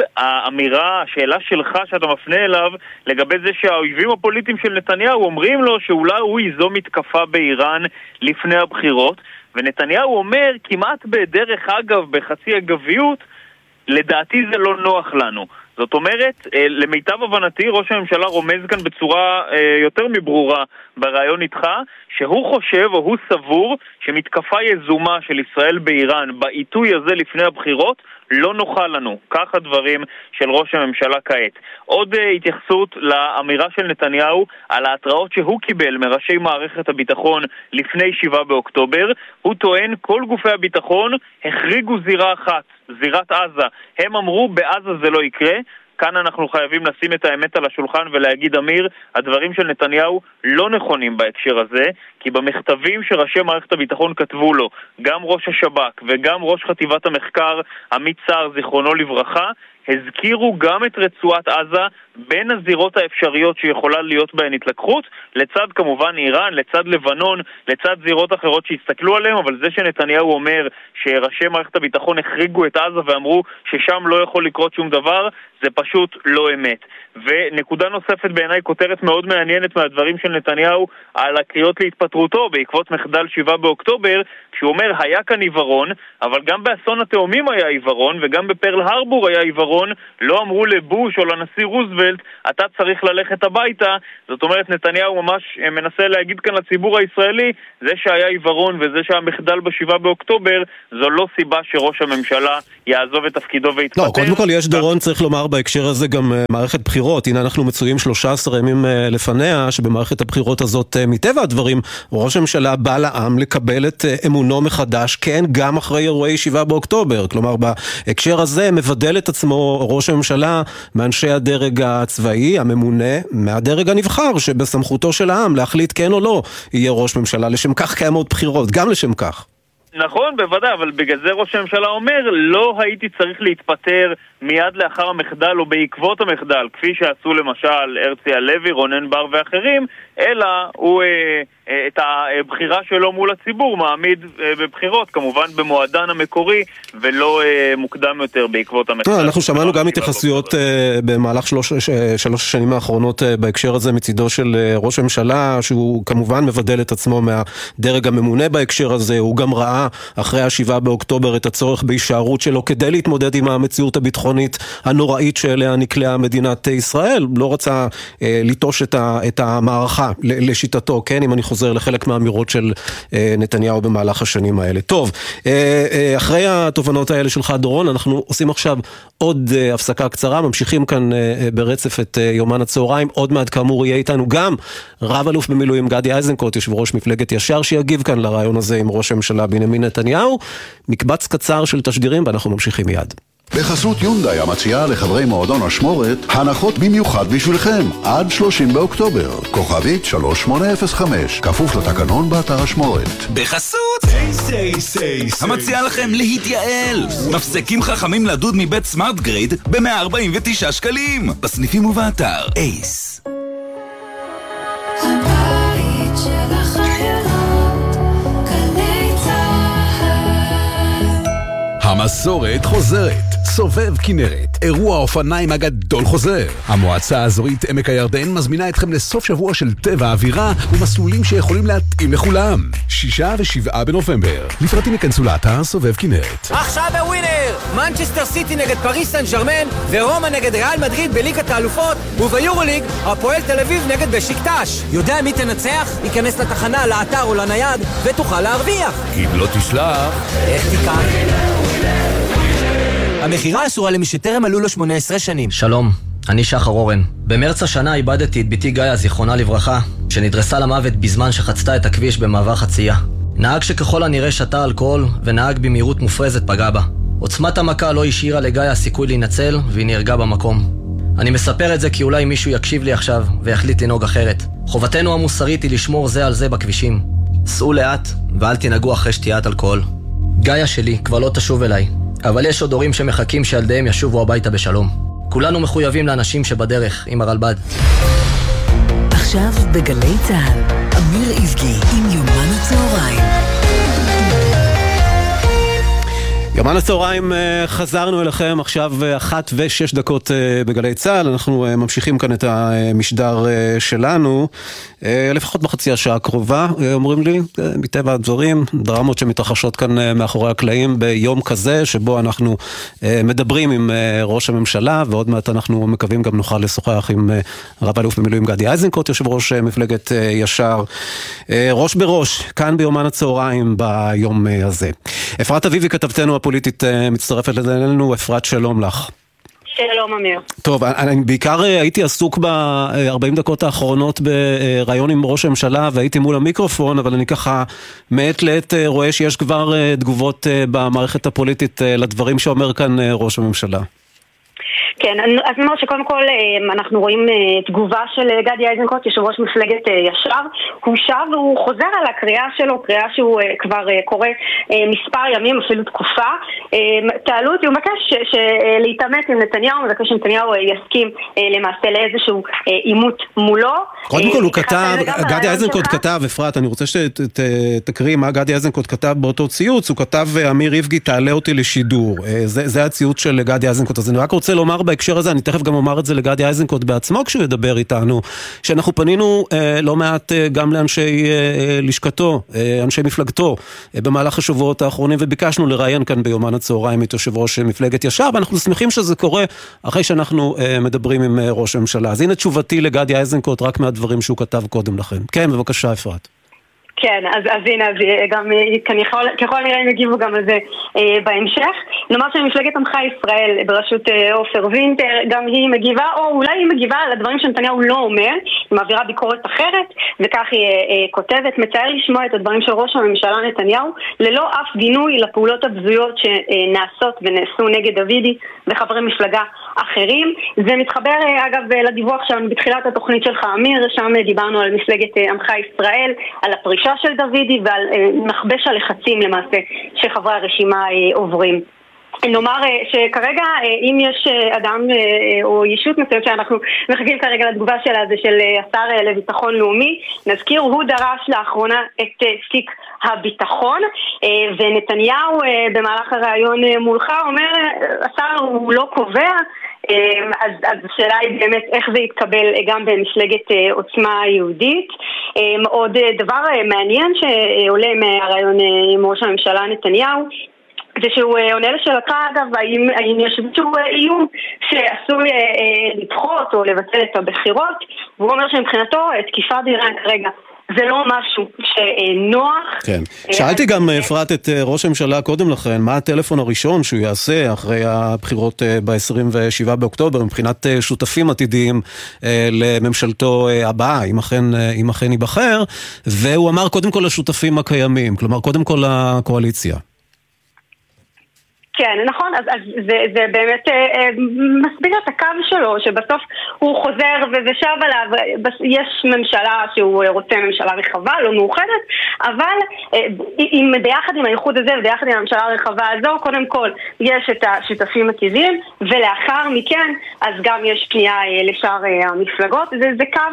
השאלה שלך שאתה מפנה אליו לגבי זה שהאויבים הפוליטיים של נתניהו אומרים לו שאולי הוא ייזום מתקפה באיראן לפני הבחירות, ונתניהו אומר כמעט בדרך אגב, בחצי אגביות, לדעתי זה לא נוח לנו. זאת אומרת, למיטב הבנתי, ראש הממשלה רומז כאן בצורה יותר מברורה ברעיון איתך, שהוא חושב או הוא סבור שמתקפה יזומה של ישראל באיראן בעיתוי הזה לפני הבחירות לא נוחה לנו. כך הדברים של ראש הממשלה כעת. עוד התייחסות לאמירה של נתניהו על ההתראות שהוא קיבל מראשי מערכת הביטחון לפני 7 באוקטובר. הוא טוען כל גופי הביטחון החריגו זירה אחת, זירת עזה. הם אמרו בעזה זה לא יקרה. כאן אנחנו חייבים לשים את האמת על השולחן ולהגיד, אמיר, הדברים של נתניהו לא נכונים בהקשר הזה, כי במכתבים שראשי מערכת הביטחון כתבו לו, גם ראש השב"כ וגם ראש חטיבת המחקר עמית סער זיכרונו לברכה, הזכירו גם את רצועת עזה בין הזירות האפשריות שיכולה להיות בהן התלקחות, לצד כמובן איראן, לצד לבנון, לצד זירות אחרות שהסתכלו עליהם, אבל זה שנתניהו אומר שראשי מערכת הביטחון החריגו את עזה ואמרו ששם לא יכול לקרות שום דבר, זה פשוט לא אמת. ונקודה נוספת בעיניי, כותרת מאוד מעניינת מהדברים של נתניהו על הקריאות להתפטרותו בעקבות מחדל 7 באוקטובר, כשהוא אומר היה כאן עיוורון, אבל גם באסון התאומים היה עיוורון וגם בפרל הרבור היה עיוורון, העיוורון, לא אמרו לבוש או לנשיא רוזוולט, אתה צריך ללכת הביתה. זאת אומרת, נתניהו ממש מנסה להגיד כאן לציבור הישראלי, זה שהיה עיוורון וזה שהמחדל ב7 באוקטובר, זו לא סיבה שראש הממשלה יעזוב את תפקידו ויתפטר. לא, קודם כל יש דורון, צריך לומר בהקשר הזה גם מערכת בחירות. הנה אנחנו מצויים 13 ימים לפניה, שבמערכת הבחירות הזאת מטבע הדברים, ראש הממשלה בא לעם לקבל את אמונו מחדש, כן, גם אחרי אירועי 7 באוקטובר. כלומר, בהקשר הזה מבדל את עצמו ראש הממשלה מאנשי הדרג הצבאי, הממונה, מהדרג הנבחר, שבסמכותו של העם להחליט כן או לא יהיה ראש ממשלה. לשם כך קיימות בחירות, גם לשם כך. נכון, בוודאי, אבל בגלל זה ראש הממשלה אומר, לא הייתי צריך להתפטר מיד לאחר המחדל או בעקבות המחדל, כפי שעשו למשל הרצי הלוי, רונן בר ואחרים, אלא הוא את הבחירה שלו מול הציבור מעמיד בבחירות, כמובן במועדן המקורי ולא מוקדם יותר בעקבות המחדל. אנחנו שמענו גם התייחסויות במהלך שלוש השנים האחרונות בהקשר הזה מצידו של ראש הממשלה, שהוא כמובן מבדל את עצמו מהדרג הממונה בהקשר הזה. הוא גם ראה אחרי 7 באוקטובר את הצורך בהישארות שלו כדי להתמודד עם המציאות הביטחונית הנוראית שאליה נקלעה מדינת ישראל. לא רצה לטוש את המערכה לשיטתו, כן, אם אני חוזר לחלק מהאמירות של נתניהו במהלך השנים האלה. טוב, אחרי התובנות האלה שלך דורון, אנחנו עושים עכשיו עוד הפסקה קצרה, ממשיכים כאן ברצף את יומן הצהריים. עוד מעט כאמור יהיה איתנו גם רב אלוף במילואים גדי איזנקוט, יושב ראש מפלגת ישר, שיגיב כאן לרעיון הזה עם ראש הממשלה בנימין נתניהו. מקבץ קצר של תשדירים ואנחנו ממשיכים מיד. בחסות יונדאי המציעה לחברי מועדון השמורת הנחות במיוחד בשבילכם עד 30 באוקטובר. כוכבית 3805, כפוף לתקנון באתר השמורת. בחסות המציעה לכם להתייעל. מפסקים חכמים לדוד מבית סמארט גריד ב-149 שקלים. בסניפים ובאתר אייס. הבית של החיילות, גלי צהל. המסורת חוזרת. סובב כנרת, אירוע האופניים הגדול חוזר. המועצה האזורית עמק הירדן מזמינה אתכם לסוף שבוע של טבע אווירה ומסלולים שיכולים להתאים לכולם. 6 ו7 בנובמבר. לפרטים יכנסו לאתר סובב כנרת. עכשיו בווינר! מנצ'סטר סיטי נגד פריס סן ז'רמן ורומא נגד ריאל מדריד בליגת האלופות, וביורוליג הפועל תל אביב נגד בשיקטש. יודע מי תנצח? ייכנס לתחנה, לאתר או לנייד ותוכל להרוויח. אם לא תשלח, איך תיקח? המחירה אסורה למי שטרם מלאו לו 18 שנים. שלום, אני שחר אורן. במרץ השנה איבדתי את ביתי גאיה, זיכרונה לברכה, שנדרסה למוות בזמן שחצתה את הכביש במעבר חצייה. נהג שככל הנראה שתה אלכוהול ונהג במהירות מופרזת פגע בה. עוצמת המכה לא השאירה לגאיה סיכוי להינצל והיא נהרגה במקום. אני מספר את זה כי אולי מישהו יקשיב לי עכשיו ויחליט לנהוג אחרת. חובתנו המוסרית היא לשמור זה על זה בכבישים. סעו לאט ואל תנהגו אחרי שתיית אלכוהול. גאיה שלי כבר לא תשוב אליי, אבל יש עוד הורים שמחכים שילדיהם ישובו הביתה בשלום. כולנו מחויבים לאנשים שבדרך עם הרלב"ד. עכשיו בגלי צהל, אמיר איבגי עם יומן הצהריים. יומן הצהריים, חזרנו אליכם עכשיו 1:06 בגלי צהל. אנחנו ממשיכים כאן את המשדר שלנו לפחות בחצי השעה הקרובה, אומרים לי, מטבע הדברים, דרמות שמתרחשות כאן מאחורי הקלעים ביום כזה שבו אנחנו מדברים עם ראש הממשלה, ועוד מעט אנחנו מקווים גם נוכל לשוחח עם רב אלוף במילואים גדי איזנקוט, יושב ראש מפלגת ישר, ראש בראש כאן ביומן הצהריים ביום הזה. אפרת אביבי כתבתנו הפוליטית מצטרפת אלינו. אפרת, שלום לך. שלום אמיר. טוב, אני בעיקר הייתי עסוק ב-40 דקות האחרונות ברעיון עם ראש הממשלה והייתי מול המיקרופון, אבל אני ככה מעת לעת רואה שיש כבר תגובות במערכת הפוליטית לדברים שאומר כאן ראש הממשלה. כן, אז נאמר שקודם כל אנחנו רואים תגובה של גדי איזנקוט, יושב ראש מפלגת ישר. הוא שב והוא חוזר על הקריאה שלו, קריאה שהוא כבר קורא מספר ימים, אפילו תקופה. תעלו אותי, הוא מבקש להתאמת עם נתניהו, הוא מבקש שנתניהו יסכים למעשה לאיזשהו עימות מולו. קודם כל הוא כתב, גדי איזנקוט כתב, אפרת, אני רוצה שתקריא מה גדי איזנקוט כתב באותו ציוץ. הוא כתב, אמיר איבגי תעלה אותי לשידור. זה הציוץ של גדי איזנקוט. אז אני רק רוצה לומר בהקשר הזה, אני תכף גם אומר את זה לגדי איזנקוט בעצמו כשהוא ידבר איתנו, שאנחנו פנינו לא מעט גם לאנשי לשכתו, אנשי מפלגתו, במהלך השבועות האחרונים, וביקשנו לראיין כאן ביומן הצהריים את יושב ראש מפלגת ישר, ואנחנו שמחים שזה קורה אחרי שאנחנו מדברים עם ראש הממשלה. אז הנה תשובתי לגדי איזנקוט, רק מהדברים שהוא כתב קודם לכן. כן, בבקשה, אפרת. כן, אז הנה, גם ככל נראה הם יגיבו גם על זה בהמשך. נאמר שמפלגת עמך ישראל בראשות עופר וינטר, גם היא מגיבה, או אולי היא מגיבה על הדברים שנתניהו לא אומר, היא מעבירה ביקורת אחרת, וכך היא כותבת, מצער לשמוע את הדברים של ראש הממשלה נתניהו, ללא אף גינוי לפעולות הבזויות שנעשות ונעשו נגד דוידי וחברי מפלגה אחרים. זה מתחבר אגב לדיווח שם בתחילת התוכנית שלך, אמיר, שם דיברנו על מפלגת עמך ישראל, על הפרישה של דוידי ועל מכבש הלחצים למעשה שחברי הרשימה עוברים. נאמר שכרגע אם יש אדם או ישות מסוימת שאנחנו מחכים כרגע לתגובה שלה, זה של השר לביטחון לאומי, נזכיר, הוא דרש לאחרונה את תיק הביטחון, ונתניהו במהלך הראיון מולך אומר, השר הוא לא קובע, אז השאלה היא באמת איך זה יתקבל גם במפלגת עוצמה יהודית. עוד דבר מעניין שעולה מהראיון עם ראש הממשלה נתניהו, זה שהוא עונה לשאלתך אגב, האם יש איזשהו איום שעשוי לדחות או לבטל את הבחירות, והוא אומר שמבחינתו תקיפה באיראן כרגע זה לא משהו שנוח. כן. שאלתי גם, אפרת, את ראש הממשלה קודם לכן, מה הטלפון הראשון שהוא יעשה אחרי הבחירות ב-27 באוקטובר, מבחינת שותפים עתידיים לממשלתו הבאה, אם אכן ייבחר, והוא אמר קודם כל לשותפים הקיימים, כלומר קודם כל לקואליציה. כן, נכון, אז זה באמת מסביר את הקו שלו, שבסוף הוא חוזר ושב עליו, יש ממשלה שהוא רוצה ממשלה רחבה, לא מאוחדת, אבל ביחד עם האיחוד הזה וביחד עם הממשלה הרחבה הזו, קודם כל יש את השותפים הטבעיים, ולאחר מכן אז גם יש פנייה לשאר המפלגות. זה קו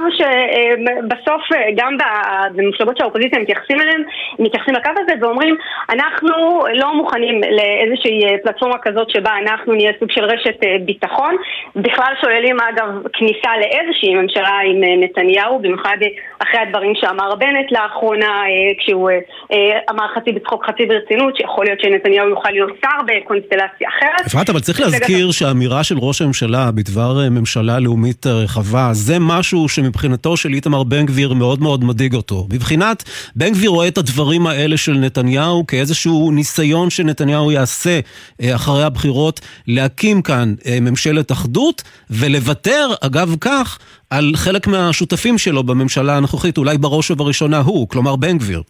שבסוף גם במפלגות של האופוזיציה מתייחסים לקו הזה ואומרים, אנחנו לא מוכנים לאיזושהי פלטפורמה כזאת שבה אנחנו נהיה סוג של רשת ביטחון. בכלל שואלים אגב כניסה לאיזושהי ממשלה עם נתניהו, במיוחד אחרי הדברים שאמר בנט לאחרונה, כשהוא אמר חצי בצחוק חצי ברצינות, שיכול להיות שנתניהו יוכל להיות שר בקונסטלציה אחרת. אפרת, אבל צריך להזכיר שהאמירה של ראש הממשלה בדבר ממשלה לאומית רחבה, זה משהו שמבחינתו של איתמר בן גביר מאוד מאוד מדאיג אותו. בבחינת בן גביר רואה את הדברים האלה של נתניהו כאיזשהו ניסיון שנתניהו יעשה אחרי הבחירות להקים כאן ממשלת אחדות ולוותר אגב כך על חלק מהשותפים שלו בממשלה הנוכחית, אולי בראש ובראשונה הוא, כלומר בן גביר.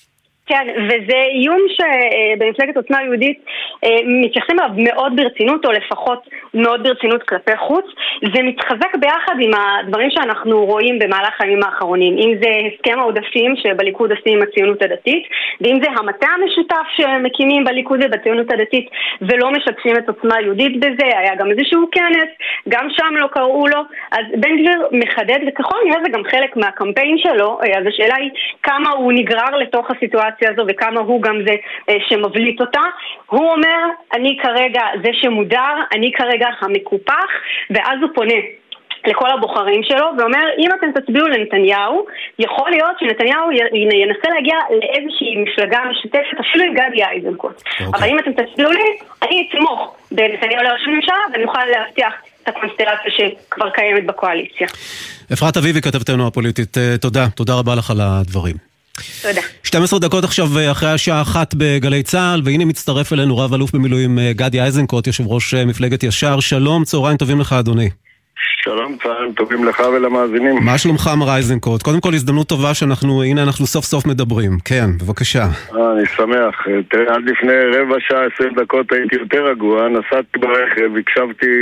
כן, וזה איום שבמפלגת עוצמה יהודית מתייחסים עליו מאוד ברצינות, או לפחות מאוד ברצינות כלפי חוץ. זה מתחזק ביחד עם הדברים שאנחנו רואים במהלך הימים האחרונים, אם זה הסכם העודפים שבליכוד עושים עם הציונות הדתית, ואם זה המטה המשותף שמקימים בליכוד ובציונות הדתית ולא משתפים את עוצמה יהודית בזה. היה גם איזשהו כנס, גם שם לא קראו לו. אז בן גביר מחדד, וככל נראה זה גם חלק מהקמפיין שלו, אז השאלה היא כמה הוא נגרר לתוך הסיטואציה הזו וכמה הוא גם זה שמבליט אותה. הוא אומר, אני כרגע זה שמודר, אני כרגע המקופח, ואז הוא פונה לכל הבוחרים שלו ואומר, אם אתם תצביעו לנתניהו, יכול להיות שנתניהו ינסה להגיע לאיזושהי מפלגה משותפת, אפילו עם גדי איזנקוט. אבל אם אתם תצביעו לי, אני אתמוך בנתניהו לראש הממשלה ואני אוכל להבטיח את הקונסטלציה שכבר קיימת בקואליציה. אפרת אביבי, כתבתנו הפוליטית, תודה רבה לך על הדברים. תודה. 12 דקות עכשיו אחרי השעה 1 בגלי צהל, והנה מצטרף אלינו רב אלוף במילואים גדי איזנקוט, יושב ראש מפלגת ישר. שלום, צהריים טובים לך אדוני. שלום, צהריים טובים לך ולמאזינים. מה שלומך מר איזנקוט? קודם כל הזדמנות טובה שאנחנו סוף סוף מדברים. כן, בבקשה. אני שמח. תראה, עד לפני רבע שעה 20 דקות הייתי יותר רגוע, נסעתי ברכב, הקשבתי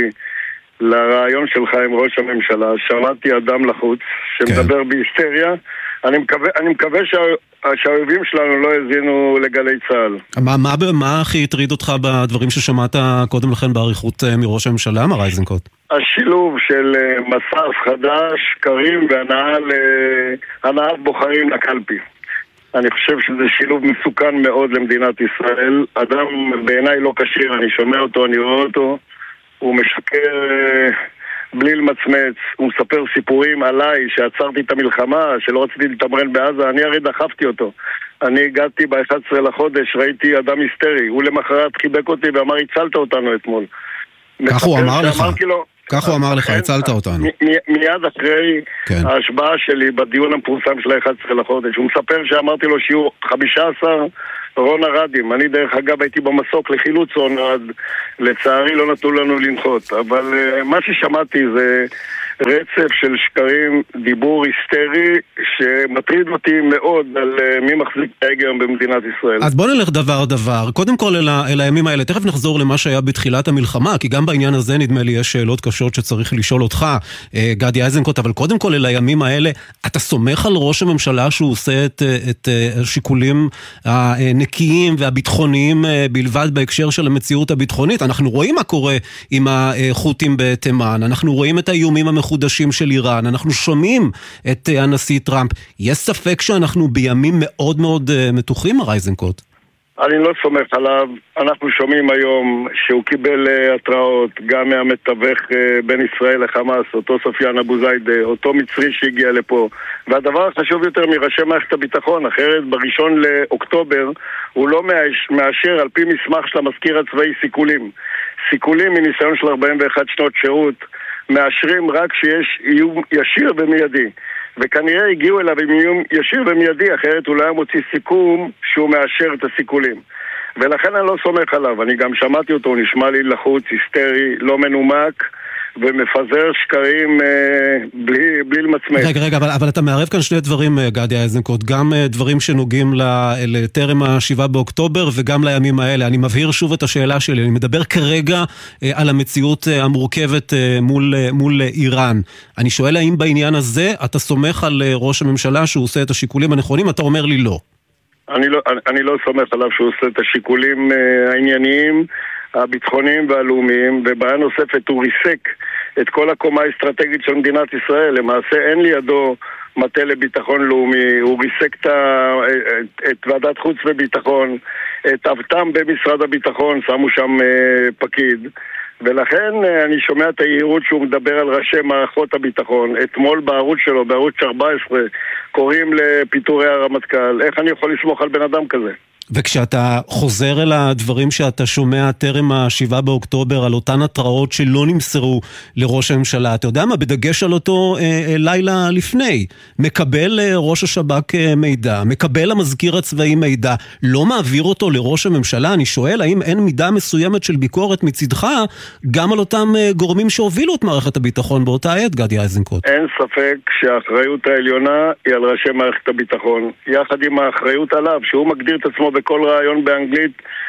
לרעיון שלך עם ראש הממשלה, שמעתי אדם לחוץ שמדבר בהיסטריה. אני מקווה שהאויבים שלנו לא הזינו לגלי צהל. מה הכי הטריד אותך בדברים ששמעת קודם לכן בעריכות מראש הממשלה, מר איזנקוט? השילוב של מסע חדש, קרים והנעת בוחרים לקלפי. אני חושב שזה שילוב מסוכן מאוד למדינת ישראל. אדם בעיניי לא קשיר, אני שומע אותו, אני רואה אותו. הוא משקר בלי למצמץ, הוא מספר סיפורים עליי שעצרתי את המלחמה, שלא רציתי לתמרן בעזה, אני הרי דחפתי אותו. אני הגעתי ב-11 לחודש, ראיתי אדם היסטרי, הוא למחרת חיבק אותי ואמר, הצלת אותנו אתמול. כך הוא אמר לך? לו, כך הוא אמר לך, הצלת אותנו. מיד אחרי ההשבעה שלי בדיון המפורסם של ה-11 לחודש, הוא מספר שאמרתי לו שיהיו 15 רון הרדים. אני דרך אגב הייתי במסוק לחילוץ רון הרד, לצערי לא נתנו לנו לנחות, אבל מה ששמעתי זה רצף של שקרים, דיבור היסטרי שמטריד אותי מאוד על מי מחזיק את ההגה במדינת ישראל. אז בוא נלך דבר דבר, קודם כל אל הימים האלה, תכף נחזור למה שהיה בתחילת המלחמה, כי גם בעניין הזה נדמה לי יש שאלות קשות שצריך לשאול אותך, גדי איזנקוט, אבל קודם כל אל הימים האלה, אתה סומך על ראש הממשלה שהוא עושה את השיקולים הנקיים והביטחוניים בלבד בהקשר של המציאות הביטחונית? אנחנו רואים מה קורה עם החות'ים בתימן, אנחנו רואים את האיומים המחודשים של איראן, אנחנו שומעים את הנשיא טראמפ. יש ספק שאנחנו בימים מאוד מאוד מתוחים, מר איזנקוט? אני לא סומך עליו. אנחנו שומעים היום שהוא קיבל התראות גם מהמתווך בין ישראל לחמאס, אותו סופיאן אבו זיידה, אותו מצרי שהגיע לפה. והדבר החשוב יותר מראשי מערכת הביטחון, אחרת ב1 לאוקטובר הוא לא מאשר על פי מסמך של המזכיר הצבאי סיכולים. סיכולים מניסיון של 41 שנות שירות מאשרים רק שיש איום ישיר ומיידי, וכנראה הגיעו אליו עם איום ישיר ומיידי, אחרת הוא לא היה מוציא סיכום שהוא מאשר את הסיכולים, ולכן אני לא סומך עליו. אני גם שמעתי אותו, הוא נשמע לי לחוץ, היסטרי, לא מנומק ומפזר שקרים בלי למצמץ. רגע, אבל אתה מערב כאן שני דברים, גדי איזנקוט, גם דברים שנוגעים לטרם ה7 באוקטובר וגם לימים האלה. אני מבהיר שוב את השאלה שלי, אני מדבר כרגע על המציאות המורכבת מול איראן. אני שואל האם בעניין הזה אתה סומך על ראש הממשלה שהוא עושה את השיקולים הנכונים? אתה אומר לי לא. אני לא סומך עליו שהוא עושה את השיקולים הענייניים, הביטחוניים והלאומיים, ובעיה נוספת הוא ריסק את כל הקומה האסטרטגית של מדינת ישראל. למעשה אין לידו מטה לביטחון לאומי, הוא ריסק את ועדת חוץ וביטחון, את אבטם במשרד הביטחון, שמו שם פקיד, ולכן אני שומע את היהירות שהוא מדבר על ראשי מערכות הביטחון. אתמול בערוץ שלו, בערוץ 14, קוראים לפיטורי הרמטכ"ל. איך אני יכול לסמוך על בן אדם כזה? וכשאתה חוזר אל הדברים שאתה שומע טרם ה7 באוקטובר, על אותן התראות שלא נמסרו לראש הממשלה, אתה יודע מה? בדגש על אותו לילה לפני, מקבל ראש השב"כ מידע, מקבל המזכיר הצבאי מידע, לא מעביר אותו לראש הממשלה? אני שואל, האם אין מידה מסוימת של ביקורת מצדך גם על אותם גורמים שהובילו את מערכת הביטחון באותה עת, גדי איזנקוט? אין ספק שהאחריות העליונה היא על ראשי מערכת הביטחון, יחד עם האחריות עליו, שהוא מגדיר את עצמו בכל רעיון באנגלית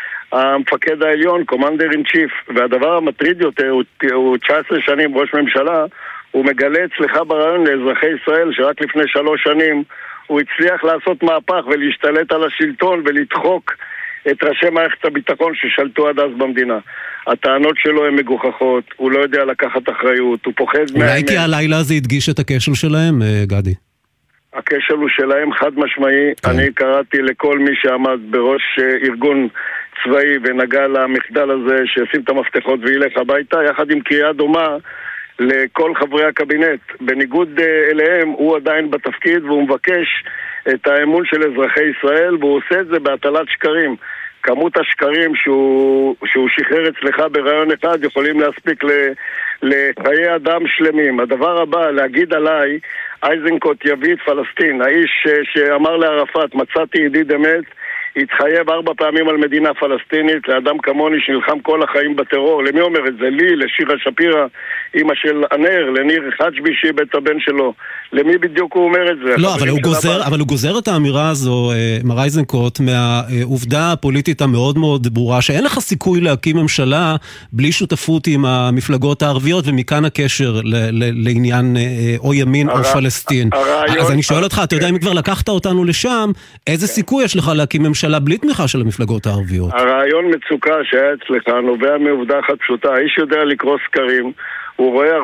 המפקד העליון, קומנדר אין צ'יף. והדבר המטריד יותר, הוא 19 שנים ראש ממשלה, הוא מגלה אצלך ברעיון לאזרחי ישראל שרק לפני 3 שנים הוא הצליח לעשות מהפך ולהשתלט על השלטון ולדחוק את ראשי מערכת הביטחון ששלטו עד אז במדינה. הטענות שלו הן מגוחכות, הוא לא יודע לקחת אחריות, הוא פוחד אולי כי הלילה הזה הדגיש את הכשל שלהם, גדי? הכשל הוא שלהם חד משמעי. אני קראתי לכל מי שעמד בראש ארגון צבאי ונגע למחדל הזה שישים את המפתחות וילך הביתה, יחד עם קריאה דומה לכל חברי הקבינט. בניגוד אליהם הוא עדיין בתפקיד והוא מבקש את האמון של אזרחי ישראל, והוא עושה את זה בהטלת שקרים. כמות השקרים שהוא שחרר אצלך ברעיון אחד יכולים להספיק לחיי אדם שלמים. הדבר הבא, להגיד עליי, איזנקוט יביא את פלסטין, האיש שאמר לערפאת, מצאתי ידיד אמת, התחייב 4 פעמים על מדינה פלסטינית, לאדם כמוני שנלחם כל החיים בטרור. למי אומר את זה? לי, לשירה שפירא, אמא של ענר, לניר חג'בי בית הבן שלו. למי בדיוק הוא אומר את זה? לא, אבל הוא גוזר את האמירה הזו, מר איזנקוט, מהעובדה הפוליטית המאוד מאוד ברורה, שאין לך סיכוי להקים ממשלה בלי שותפות עם המפלגות הערביות, ומכאן הקשר לעניין או ימין או פלסטין. אז אני שואל אותך, אתה יודע אם כבר לקחת אותנו לשם, איזה סיכוי יש לך להקים ממשלה בלי תמיכה של המפלגות הערביות? הרעיון מצוקה שהיה אצלך נובע מעובדה אחת פשוטה. האיש יודע לקרוא סקרים, הוא רואה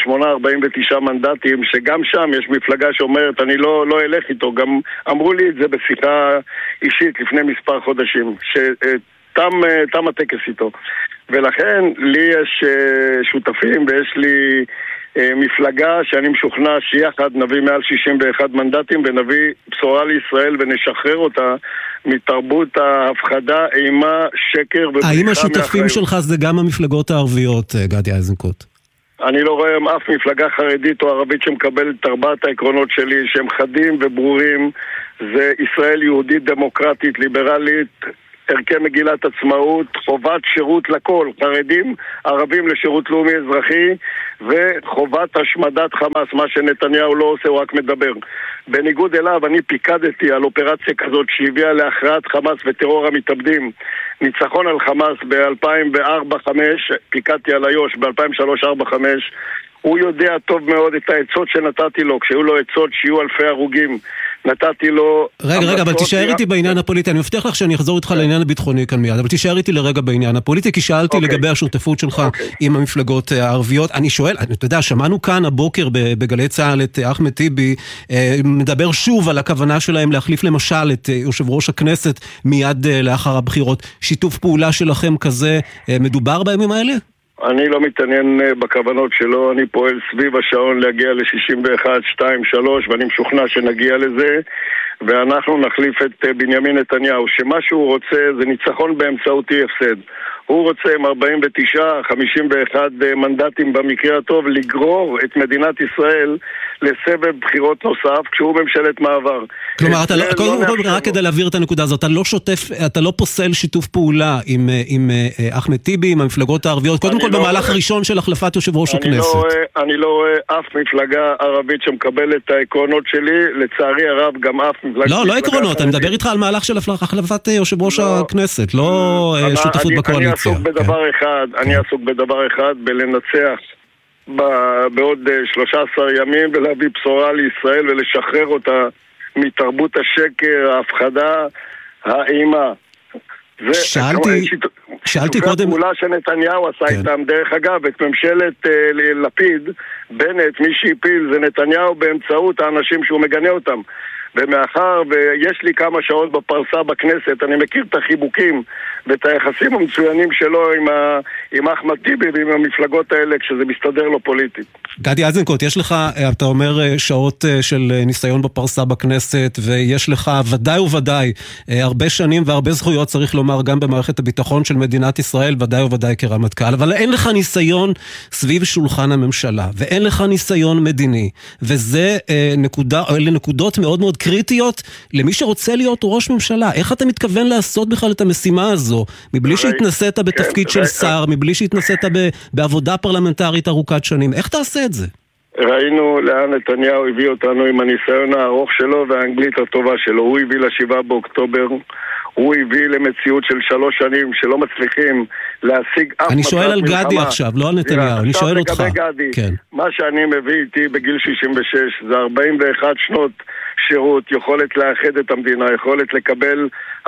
48-49 מנדטים, שגם שם יש מפלגה שאומרת אני לא אלך איתו. גם אמרו לי את זה בשיחה אישית לפני מספר חודשים, שתם הטקס איתו. ולכן לי יש שותפים ויש לי מפלגה שאני משוכנע שיחד נביא מעל 61 מנדטים ונביא בשורה לישראל ונשחרר אותה מתרבות ההפחדה, אימה, שקר ובריחה האם השותפים שלך זה גם המפלגות הערביות, גדי איזנקוט? אני לא רואה אף מפלגה חרדית או ערבית שמקבלת את ארבעת העקרונות שלי שהם חדים וברורים. זה ישראל יהודית דמוקרטית ליברלית, ערכי מגילת עצמאות, חובת שירות לכל, חרדים, ערבים לשירות לאומי אזרחי, וחובת השמדת חמאס, מה שנתניהו לא עושה, הוא רק מדבר. בניגוד אליו, אני פיקדתי על אופרציה כזאת שהביאה להכרעת חמאס וטרור המתאבדים, ניצחון על חמאס ב-2004-2005, פיקדתי על איו"ש ב-2003-2005, הוא יודע טוב מאוד את העצות שנתתי לו, כשהיו לו עצות שיהיו אלפי הרוגים, נתתי לו... רגע, אבל תישאר איתי בעניין הפוליטי, אני מבטיח לך שאני אחזור איתך לעניין הביטחוני כאן מיד, אבל תישאר איתי לרגע בעניין הפוליטי, כי שאלתי לגבי השותפות שלך עם המפלגות הערביות. אני שואל, אתה יודע, שמענו כאן הבוקר בגלי צהל את אחמד טיבי, מדבר שוב על הכוונה שלהם להחליף למשל את יושב ראש הכנסת מיד לאחר הבחירות. שיתוף פעולה שלכם כזה מדובר בימים האלה? אני לא מתעניין בכוונות שלו, אני פועל סביב השעון להגיע ל-61, 2, 3, ואני משוכנע שנגיע לזה, ואנחנו נחליף את בנימין נתניהו, שמה שהוא רוצה זה ניצחון באמצעות אי הפסד. הוא רוצה עם 49, 51 מנדטים במקרה הטוב לגרור את מדינת ישראל לסבב בחירות נוסף כשהוא ממשלת מעבר. כלומר, רק כדי להעביר את הנקודה הזאת, אתה לא פוסל שיתוף פעולה עם אחמד טיבי, עם המפלגות הערביות, קודם כל במהלך הראשון של החלפת יושב ראש הכנסת. אני לא רואה אף מפלגה ערבית שמקבלת את העקרונות שלי, לצערי הרב גם אף מפלגה... לא עקרונות, אני מדבר איתך על מהלך של החלפת יושב ראש הכנסת, לא שותפות בקואליציה. אני עסוק בדבר אחד, בלנצח בעוד 13 ימים ולהביא בשורה לישראל ולשחרר אותה מתרבות השקר, ההפחדה, האימה. שאלתי קודם... הפעולה שנתניהו עשה איתם, דרך אגב, את ממשלת לפיד, בנט, מי שהפיל זה נתניהו באמצעות האנשים שהוא מגנה אותם. ומאחר ויש לי כמה שעות בפרסה בכנסת, אני מכיר את החיבוקים ואת היחסים המצוינים שלו עם אחמד טיבי ועם המפלגות האלה כשזה מסתדר לו פוליטית. גדי איזנקוט, יש לך, אתה אומר, שעות של ניסיון בפרסה בכנסת, ויש לך ודאי וודאי הרבה שנים והרבה זכויות, צריך לומר, גם במערכת הביטחון של מדינת ישראל, ודאי וודאי כרמטכ"ל, אבל אין לך ניסיון סביב שולחן הממשלה, ואין לך ניסיון מדיני, וזה אלה נקודות מאוד מאוד קריטיות למי שרוצה להיות ראש ממשלה. איך אתה מתכוון לעשות בכלל את המשימה הזו, מבלי שהתנסית בתפקיד של שר, מבלי שהתנסית בעבודה פרלמנטרית ארוכת שנים? איך תעשה את זה? ראינו לאן נתניהו הביא אותנו עם הניסיון הארוך שלו והאנגלית הטובה שלו. הוא הביא ל7 באוקטובר, הוא הביא למציאות של 3 שנים שלא מצליחים להשיג אף אני שואל על גדי עכשיו, לא על נתניהו, אני שואל אותך. גדי, מה שאני מביא איתי בגיל 66 זה 41 שנות שירות, יכולת לאחד את המדינה, יכולת לקבל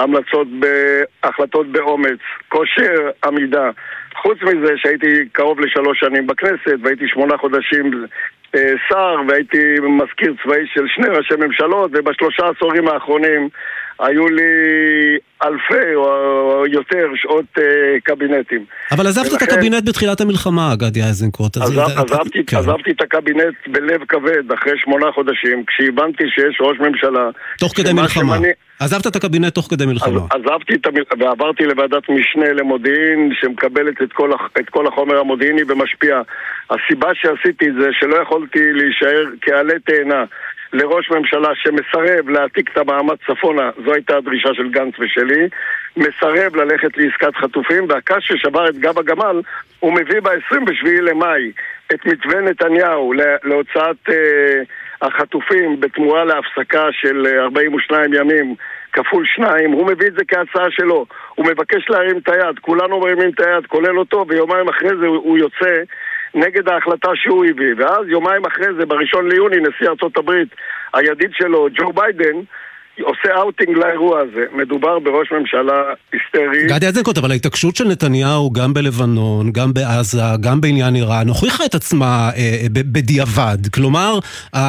החלטות באומץ, כושר עמידה. חוץ מזה שהייתי קרוב ל3 שנים בכנסת, והייתי 8 חודשים שר, והייתי מזכיר צבאי של 2 ראשי ממשלות, וב3 עשורים האחרונים היו לי אלפי או יותר שעות קבינטים. אבל עזבת את הקבינט בתחילת המלחמה, גדי איזנקוט. עזבתי את הקבינט בלב כבד אחרי 8 חודשים, כשהבנתי שיש ראש ממשלה. תוך כדי מלחמה. עזבת את הקבינט תוך כדי מלחמה. עזבתי ועברתי לוועדת משנה למודיעין שמקבלת את כל החומר המודיעיני ומשפיע. הסיבה שעשיתי זה שלא יכולתי להישאר כעלה תאנה לראש ממשלה שמסרב להעתיק את המעמד צפונה, זו הייתה הדרישה של גנץ ושלי, מסרב ללכת לעסקת חטופים, והקש ששבר את גב הגמל, הוא מביא ב-27 למאי את מתווה נתניהו להוצאת החטופים בתמורה להפסקה של 42 ימים כפול 2, הוא מביא את זה כהצעה שלו, הוא מבקש להרים את היד, כולנו מרימים את היד, כולל אותו, ויומיים אחרי זה הוא יוצא נגד ההחלטה שהוא הביא, ואז יומיים אחרי זה, ב1 ליוני, נשיא ארצות הברית, הידיד שלו, ג'ו ביידן, עושה אאוטינג לאירוע הזה. מדובר בראש ממשלה היסטרי. גדי איזנקוט, אבל ההתעקשות של נתניהו גם בלבנון, גם בעזה, גם בעניין איראן, הוכיחה את עצמה בדיעבד. כלומר,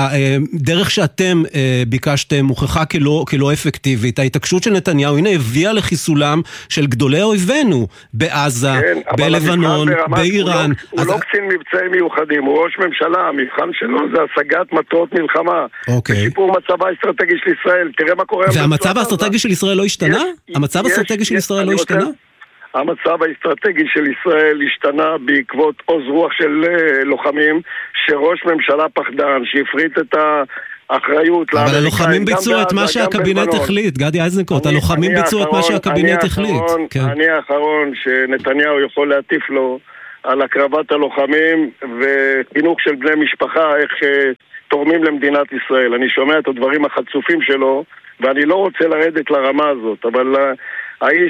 הדרך שאתם ביקשתם הוכחה כלא אפקטיבית. ההתעקשות של נתניהו, הנה, הביאה לחיסולם של גדולי אויבינו בעזה, בלבנון, באיראן. הוא לא קצין מבצעים מיוחדים, הוא ראש ממשלה, המבחן שלו זה השגת מטרות מלחמה. ושיפור מצבה האסטרטגי של ישראל. תראה מה קורה. והמצב האסטרטגי של ישראל לא השתנה? המצב האסטרטגי של ישראל לא השתנה? המצב האסטרטגי של ישראל השתנה בעקבות עוז רוח של לוחמים, שראש ממשלה פחדן, שהפריט את האחריות לאמריקאים. אבל הלוחמים ביצעו את מה שהקבינט החליט, גדי איזנקוט, הלוחמים ביצעו את מה שהקבינט החליט. אני האחרון שנתניהו יכול להטיף לו על הקרבת הלוחמים וחינוך של בני משפחה, איך תורמים למדינת ישראל. אני שומע את הדברים החצופים שלו, ואני לא רוצה לרדת לרמה הזאת, אבל האיש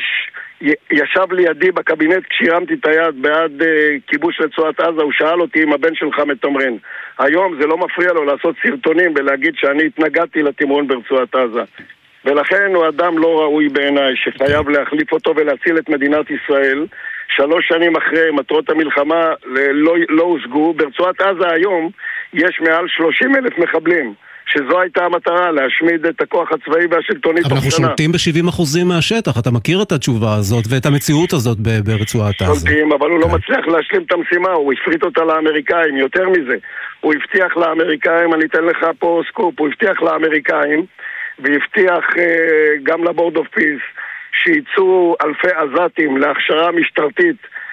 ישב לידי בקבינט כשהרמתי את היד בעד כיבוש רצועת עזה, הוא שאל אותי אם הבן שלך מתמרן. היום זה לא מפריע לו לעשות סרטונים ולהגיד שאני התנגדתי לתמרון ברצועת עזה. ולכן הוא אדם לא ראוי בעיניי, שחייב להחליף אותו ולהציל את מדינת ישראל. 3 שנים אחרי מטרות המלחמה לא הושגו. ברצועת עזה היום יש מעל 30,000 מחבלים, שזו הייתה המטרה, להשמיד את הכוח הצבאי והשלטוני. אבל אנחנו שולטים ב-70% מהשטח, אתה מכיר את התשובה הזאת ואת המציאות הזאת ברצועת עזה. שולטים, אבל הוא לא מצליח להשלים את המשימה, הוא הפריט אותה לאמריקאים, יותר מזה. הוא הבטיח לאמריקאים, אני אתן לך פה סקופ, הוא הבטיח לאמריקאים, והבטיח גם לבורד אוף פיס, שיצאו אלפי עזתים להכשרה משטרתית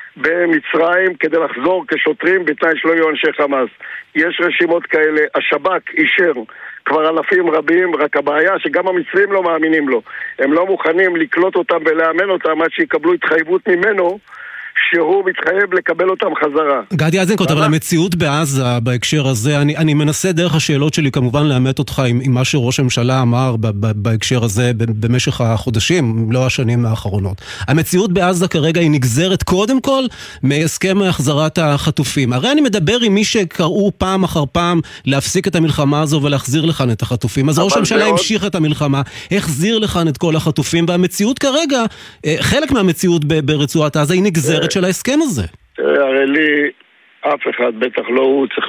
במצרים כדי לחזור כשוטרים בתנאי שלא יהיו אנשי חמאס. יש רשימות כאלה, השב"כ אישר כבר אלפים רבים, רק הבעיה שגם המצרים לא מאמינים לו. הם לא מוכנים לקלוט אותם ולאמן אותם עד שיקבלו התחייבות ממנו שהוא מתחייב לקבל אותם חזרה. גדי איזנקוט, אבל המציאות בעזה בהקשר הזה, אני מנסה דרך השאלות שלי כמובן לאמת אותך עם מה שראש הממשלה אמר בהקשר הזה במשך החודשים, לא השנים האחרונות. המציאות בעזה כרגע היא נגזרת קודם כל מהסכם החזרת החטופים. הרי אני מדבר עם מי שקראו פעם אחר פעם להפסיק את המלחמה הזו ולהחזיר לכאן את החטופים. אז ראש הממשלה המשיך את המלחמה, החזיר לכאן את כל החטופים, והמציאות כרגע, חלק מהמציאות ברצועת עזה היא נגזרת של ההסכם הזה. הרי לי, אף אחד, בטח לא הוא, צריך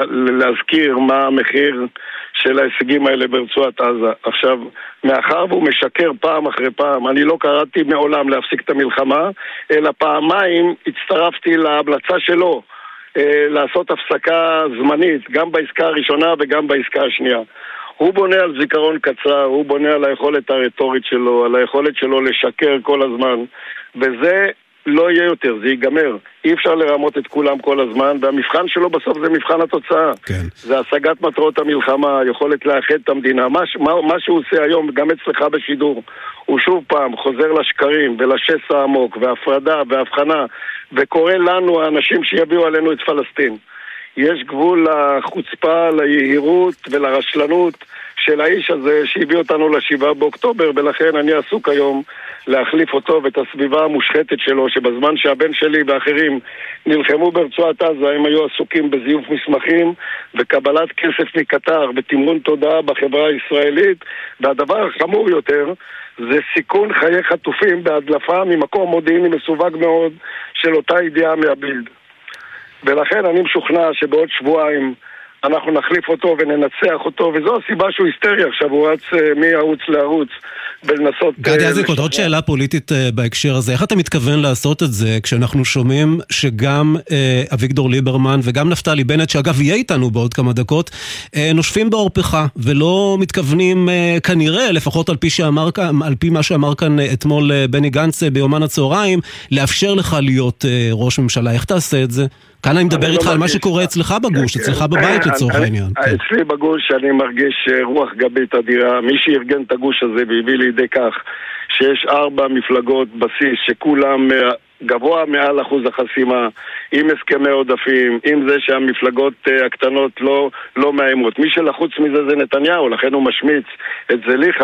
להזכיר מה המחיר של ההישגים האלה ברצועת עזה. עכשיו, מאחר והוא משקר פעם אחרי פעם, אני לא קראתי מעולם להפסיק את המלחמה, אלא פעמיים הצטרפתי להמלצה שלו לעשות הפסקה זמנית, גם בעסקה הראשונה וגם בעסקה השנייה. הוא בונה על זיכרון קצר, הוא בונה על היכולת הרטורית שלו, על היכולת שלו לשקר כל הזמן, וזה לא יהיה יותר, זה ייגמר. אי אפשר לרמות את כולם כל הזמן, והמבחן שלו בסוף זה מבחן התוצאה. כן. זה השגת מטרות המלחמה, יכולת לאחד את המדינה. מה שהוא עושה היום, גם אצלך בשידור, הוא שוב פעם חוזר לשקרים ולשסע העמוק, והפרדה והבחנה, וקורא לנו, האנשים שיביאו עלינו את פלסטין. יש גבול לחוצפה, ליהירות ולרשלנות של האיש הזה שהביא אותנו ל7 באוקטובר, ולכן אני עסוק היום להחליף אותו ואת הסביבה המושחתת שלו, שבזמן שהבן שלי ואחרים נלחמו ברצועת עזה, הם היו עסוקים בזיוף מסמכים וקבלת כסף מקטר ותמרון תודעה בחברה הישראלית, והדבר החמור יותר זה סיכון חיי חטופים בהדלפה ממקום מודיעיני מסווג מאוד של אותה ידיעה מהבילד. ולכן אני משוכנע שבעוד שבועיים אנחנו נחליף אותו וננצח אותו, וזו הסיבה שהוא היסטרי עכשיו, הוא רץ מערוץ לערוץ ולנסות... גדי איזנקוט, עוד שאלה פוליטית בהקשר הזה, איך אתה מתכוון לעשות את זה כשאנחנו שומעים שגם אביגדור ליברמן וגם נפתלי בנט, שאגב יהיה איתנו בעוד כמה דקות, נושפים בעורפך ולא מתכוונים כנראה, לפחות על פי מה שאמר כאן אתמול בני גנץ ביומן הצהריים, לאפשר לך להיות ראש ממשלה. איך תעשה את זה? כאן אני מדבר איתך על מה שקורה אצלך בגוש, אצלך בבית לצורך העניין. אצלי בגוש אני מרגיש רוח גבית אדירה. מי שארגן את הגוש הזה והביא לידי כך שיש 4 מפלגות בסיס שכולם גבוה מעל אחוז החסימה, עם הסכמי עודפים, עם זה שהמפלגות הקטנות לא מאיימות. מי שלחוץ מזה זה נתניהו, לכן הוא משמיץ את זליכה.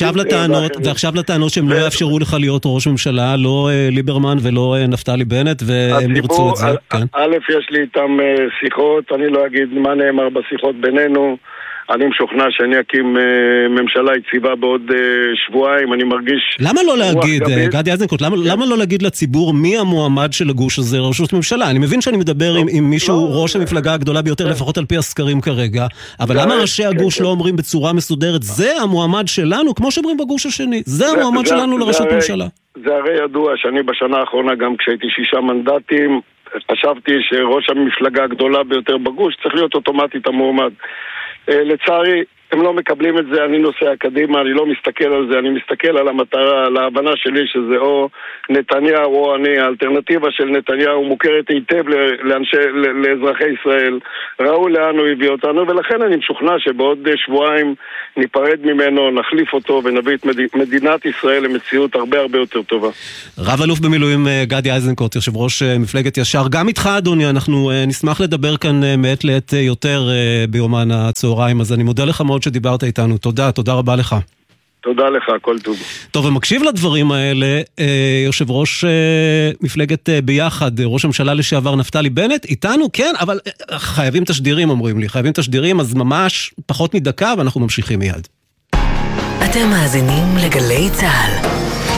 ועכשיו לטענות שהם לא יאפשרו לך להיות ראש ממשלה, לא ליברמן ולא נפתלי בנט, והם ירצו את זה. א', יש לי איתם שיחות, אני לא אגיד מה נאמר בשיחות בינינו, אני משוכנע שאני אקים ממשלה יציבה בעוד שבועיים, אני מרגיש... למה לא להגיד, גדי איזנקוט, למה לא להגיד לציבור מי המועמד של הגוש הזה לראשות ממשלה? אני מבין שאני מדבר עם מישהו, ראש המפלגה הגדולה ביותר, לפחות על פי הסקרים כרגע, אבל למה ראשי הגוש לא אומרים בצורה מסודרת, זה המועמד שלנו, כמו שאומרים בגוש השני, זה המועמד שלנו לראשות ממשלה? זה הרי ידוע שאני בשנה האחרונה, גם כשהייתי 6 מנדטים, חשבתי שראש המפלגה הגדולה ביותר בגוש צריך להיות אוטומטית המועמד. לצערי, הם לא מקבלים את זה, אני נוסע קדימה, אני לא מסתכל על זה, אני מסתכל על המטרה, על ההבנה שלי שזה או נתניהו או אני. האלטרנטיבה של נתניהו מוכרת היטב לאזרחי ישראל, ראו לאן הוא הביא אותנו, ולכן אני משוכנע שבעוד שבועיים ניפרד ממנו, נחליף אותו ונביא את מדינת ישראל למציאות הרבה הרבה יותר טובה. רב אלוף במילואים גדי איזנקוט, יושב ראש מפלגת ישר, גם איתך אדוני, אנחנו נשמח לדבר כאן מעת לעת יותר ביומן הצהריים, אז אני מודה לך מאוד שדיברת איתנו. תודה רבה לך. תודה לך, כל טוב. טוב, ומקשיב לדברים האלה, יושב ראש מפלגת ביחד, ראש הממשלה לשעבר נפתלי בנט, איתנו, כן, אבל חייבים תשדירים, אומרים לי, חייבים תשדירים, אז ממש פחות מדקה, ואנחנו ממשיכים מיד. אתם מאזינים לגלי צהל.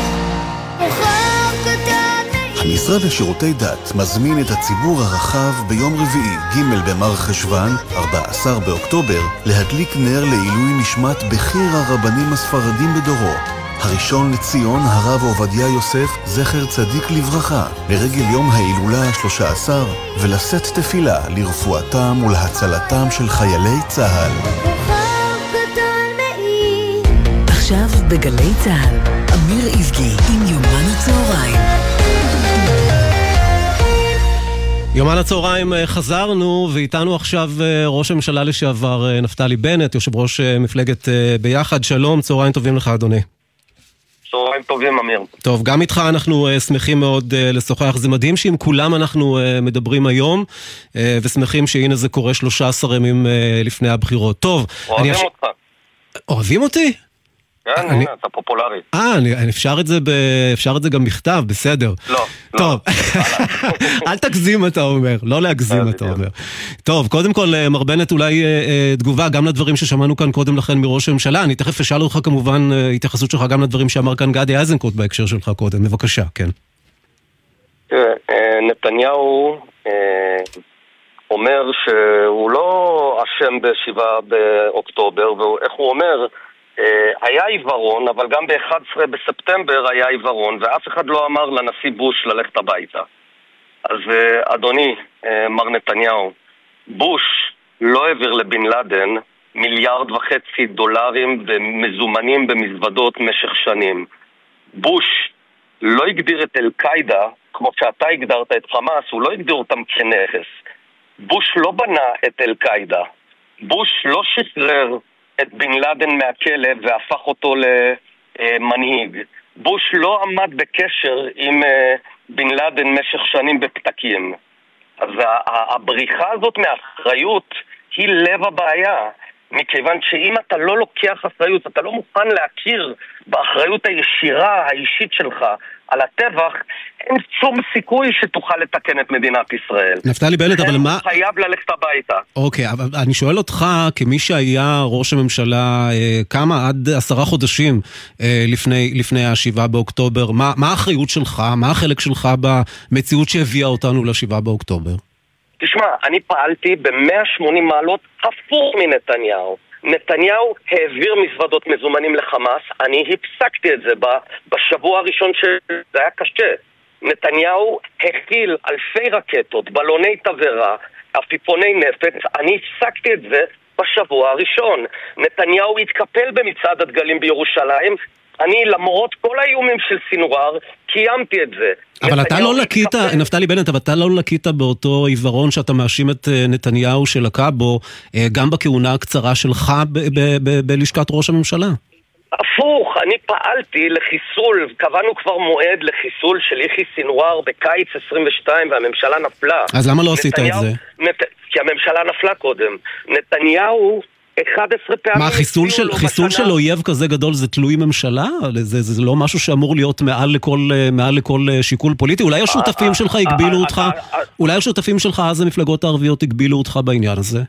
המשרד לשירותי דת מזמין את הציבור הרחב ביום רביעי ג' במר חשוון, 14 באוקטובר, להדליק נר לעילוי נשמת בכיר הרבנים הספרדים בדורו. הראשון לציון הרב עובדיה יוסף, זכר צדיק לברכה, לרגל יום ההילולה ה-13, ולשאת תפילה לרפואתם ולהצלתם של חיילי צהל. עכשיו בגלי צהל, אמיר איזגי עם יומן הצהריים. יומן הצהריים חזרנו, ואיתנו עכשיו ראש הממשלה לשעבר נפתלי בנט, יושב ראש מפלגת ביחד. שלום, צהריים טובים לך אדוני. צהריים טובים אמיר. טוב, גם איתך אנחנו שמחים מאוד לשוחח. זה מדהים שעם כולם אנחנו מדברים היום, ושמחים שהנה זה קורה 13 ימים לפני הבחירות. טוב, אוהבים אותך. אוהבים אותי? כן, הנה, אתה פופולרי. אפשר את זה גם בכתב, בסדר. לא. טוב, אל תגזים אתה אומר, לא להגזים אתה אומר. טוב, קודם כל, מר בנט, אולי תגובה גם לדברים ששמענו כאן קודם לכן מראש הממשלה. אני תכף אשאל אותך כמובן התייחסות שלך גם לדברים שאמר כאן גדי איזנקוט בהקשר שלך קודם. בבקשה, כן. נתניהו אומר שהוא לא אשם ב7 באוקטובר, ואיך הוא אומר... היה עיוורון, אבל גם ב-11 בספטמבר היה עיוורון, ואף אחד לא אמר לנשיא בוש ללכת הביתה. אז אדוני, מר נתניהו, בוש לא העביר לבן לאדן $1.5 מיליארד במזומנים במזוודות משך שנים. בוש לא הגדיר את אל-קאידה, כמו שאתה הגדרת את חמאס, הוא לא הגדיר אותם כנכס. בוש לא בנה את אל-קאידה. בוש לא שחרר את בן לאדן מהכלא והפך אותו למנהיג. בוש לא עמד בקשר עם בן לאדן משך שנים בפתקים. אז הבריחה הזאת מהאחריות היא לב הבעיה. מכיוון שאם אתה לא לוקח אחריות, אתה לא מוכן להכיר באחריות הישירה, האישית שלך, על הטבח, אין שום סיכוי שתוכל לתקן את מדינת ישראל. נפתלי בנט, אבל מה... חייב ללכת הביתה. אוקיי, אבל אני שואל אותך, כמי שהיה ראש הממשלה כמה עד 10 חודשים לפני ה7 באוקטובר, מה האחריות שלך, מה החלק שלך במציאות שהביאה אותנו ל7 באוקטובר? תשמע, אני פעלתי ב-180 מעלות הפוך מנתניהו. נתניהו העביר מזוודות מזומנים לחמאס, אני הפסקתי את זה בשבוע הראשון שזה היה קשה. נתניהו הכיל אלפי רקטות, בלוני תברה, עפיפוני נפץ, אני הפסקתי את זה בשבוע הראשון. נתניהו התקפל במצעד הדגלים בירושלים, אני למרות כל האיומים של סינואר קיימתי את זה. אבל אתה לא לקית, נפתלי בנט, אבל אתה לא לקית באותו עיוורון שאתה מאשים את נתניהו שלקה בו, גם בכהונה הקצרה שלך בלשכת ראש הממשלה. הפוך, אני פעלתי לחיסול, קבענו כבר מועד לחיסול של יחיא סינואר בקיץ 22 והממשלה נפלה. אז למה לא עשית את זה? כי הממשלה נפלה קודם. נתניהו 11 פעמים... מה, חיסול של אויב כזה גדול זה תלוי ממשלה? זה לא משהו שאמור להיות מעל לכל שיקול פוליטי? אולי השותפים שלך הגבילו אותך? אולי השותפים שלך אז המפלגות הערביות הגבילו אותך בעניין הזה?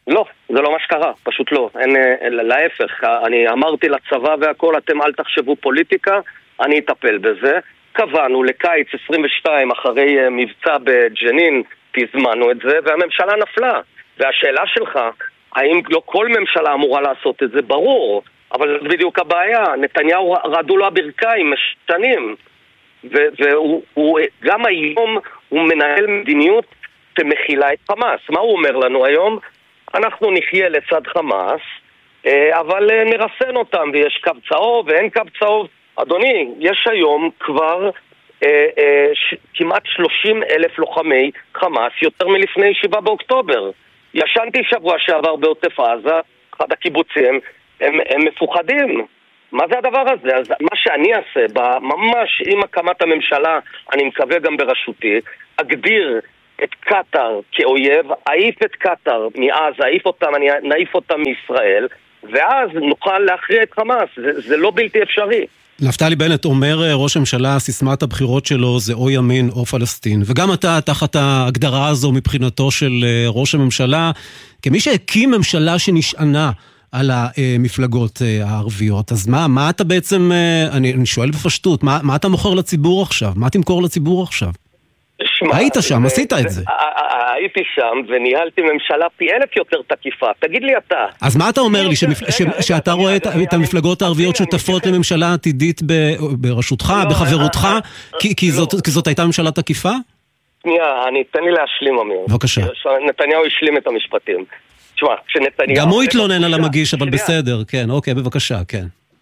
לא, זה לא מה שקרה, פשוט לא. להפך, אני אמרתי לצבא והכל, אתם אל תחשבו פוליטיקה, אני אטפל בזה. קבענו לקיץ 22 אחרי מבצע בג'נין, תזמנו את זה, והממשלה נפלה. והשאלה שלך, האם לא כל ממשלה אמורה לעשות את זה? ברור, אבל זה בדיוק הבעיה. נתניהו רעדו לו הברכיים שנים, והוא גם היום הוא מנהל מדיניות שמכילה את חמאס. מה הוא אומר לנו היום? אנחנו נחיה לצד חמאס, אבל נרסן אותם, ויש קו צהוב ואין קו צהוב. אדוני, יש היום כבר כמעט 30,000 לוחמי חמאס, יותר מלפני 7 באוקטובר. ישנתי שבוע שעבר בעוטף עזה, אחד הקיבוצים, הם מפוחדים. מה זה הדבר הזה? אז מה שאני אעשה, ממש עם הקמת הממשלה, אני מקווה גם בראשותי, אגדיר את קטר כאויב, אעיף את קטר מעזה, נעיף אותם מישראל, ואז נוכל להכריע את חמאס. זה לא בלתי אפשרי. נפתלי בנט, אומר ראש הממשלה, סיסמת הבחירות שלו זה או ימין או פלסטין, וגם אתה תחת ההגדרה הזו מבחינתו של ראש הממשלה, כמי שהקים ממשלה שנשענה על המפלגות הערביות, אז מה אתה בעצם, אני שואל בפשטות, מה אתה מוכר לציבור עכשיו? מה תמכור לציבור עכשיו? היית שם, עשית את זה. הייתי שם וניהלתי ממשלה פי 1,000 יותר תקיפה. תגיד לי אתה. אז מה אתה אומר לי, שאתה רואה את המפלגות הערביות שותפות לממשלה עתידית בראשותך, בחברותך, כי זאת הייתה ממשלה תקיפה? שנייה, תן לי להשלים, אמיר. בבקשה. נתניהו השלים את המשפטים. תשמע, כשנתניהו... גם הוא התלונן על המגיש, אבל בסדר, כן, אוקיי, בבקשה, כן.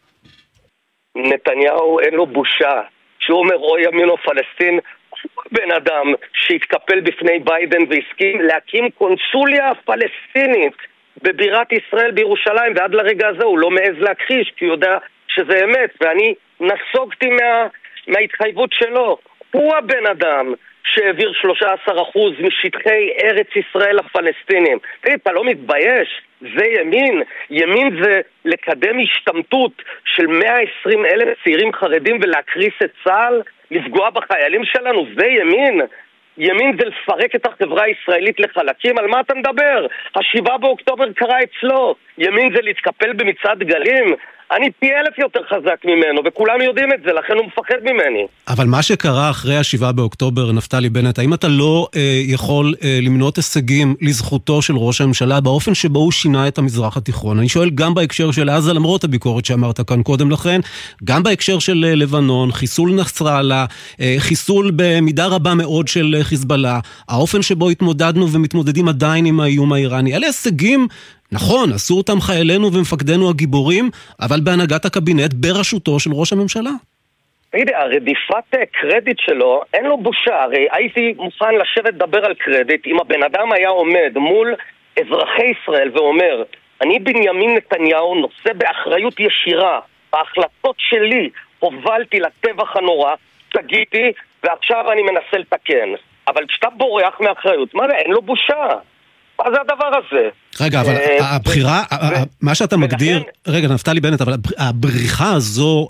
נתניהו אין לו בושה. שהוא אומר או ימין או פלסטין, בן אדם שהתקפל בפני ביידן והסכים להקים קונסוליה פלסטינית בבירת ישראל בירושלים, ועד לרגע הזה הוא לא מעז להכחיש, כי הוא יודע שזה אמת, ואני נסוגתי מההתחייבות שלו. הוא הבן אדם שהעביר 13% משטחי ארץ ישראל לפלסטינים. אתה לא מתבייש? זה ימין. ימין זה לקדם השתמטות של 120,000 צעירים חרדים ולהקריס את צה"ל, לפגוע בחיילים שלנו. זה ימין. ימין זה לפרק את החברה הישראלית לחלקים. על מה אתה מדבר? 7 באוקטובר קרה אצלו. ימין זה להתקפל במצעד דגלים. אני פי 1,000 יותר חזק ממנו, וכולם יודעים את זה, לכן הוא מפחד ממני. אבל מה שקרה אחרי 7 באוקטובר, נפתלי בנט, האם אתה לא יכול למנות הישגים לזכותו של ראש הממשלה באופן שבו הוא שינה את המזרח התיכון? אני שואל גם בהקשר של עזה, למרות הביקורת שאמרת כאן קודם לכן, גם בהקשר של לבנון, חיסול נסראללה, חיסול במידה רבה מאוד של חיזבאללה, האופן שבו התמודדנו ומתמודדים עדיין עם האיום האיראני. אלה הישגים, נכון, עשו אותם חיילינו ומפקדינו הגיבורים, אבל בהנהגת הקבינט בראשותו של ראש הממשלה. תראי, הרדיפת קרדיט שלו, אין לו בושה. הרי הייתי מוכן לשבת לדבר על קרדיט, אם הבן אדם היה עומד מול אזרחי ישראל ואומר, אני בנימין נתניהו נושא באחריות ישירה, בהחלטות שלי הובלתי לטבח הנורא, תגידי, ועכשיו אני מנסה לתקן. אבל כשאתה בורח מאחריות, מה זה? אין לו בושה. מה זה הדבר הזה? רגע, אבל הבחירה, מה שאתה מגדיר, רגע, נפתלי בנט, אבל הבריחה הזו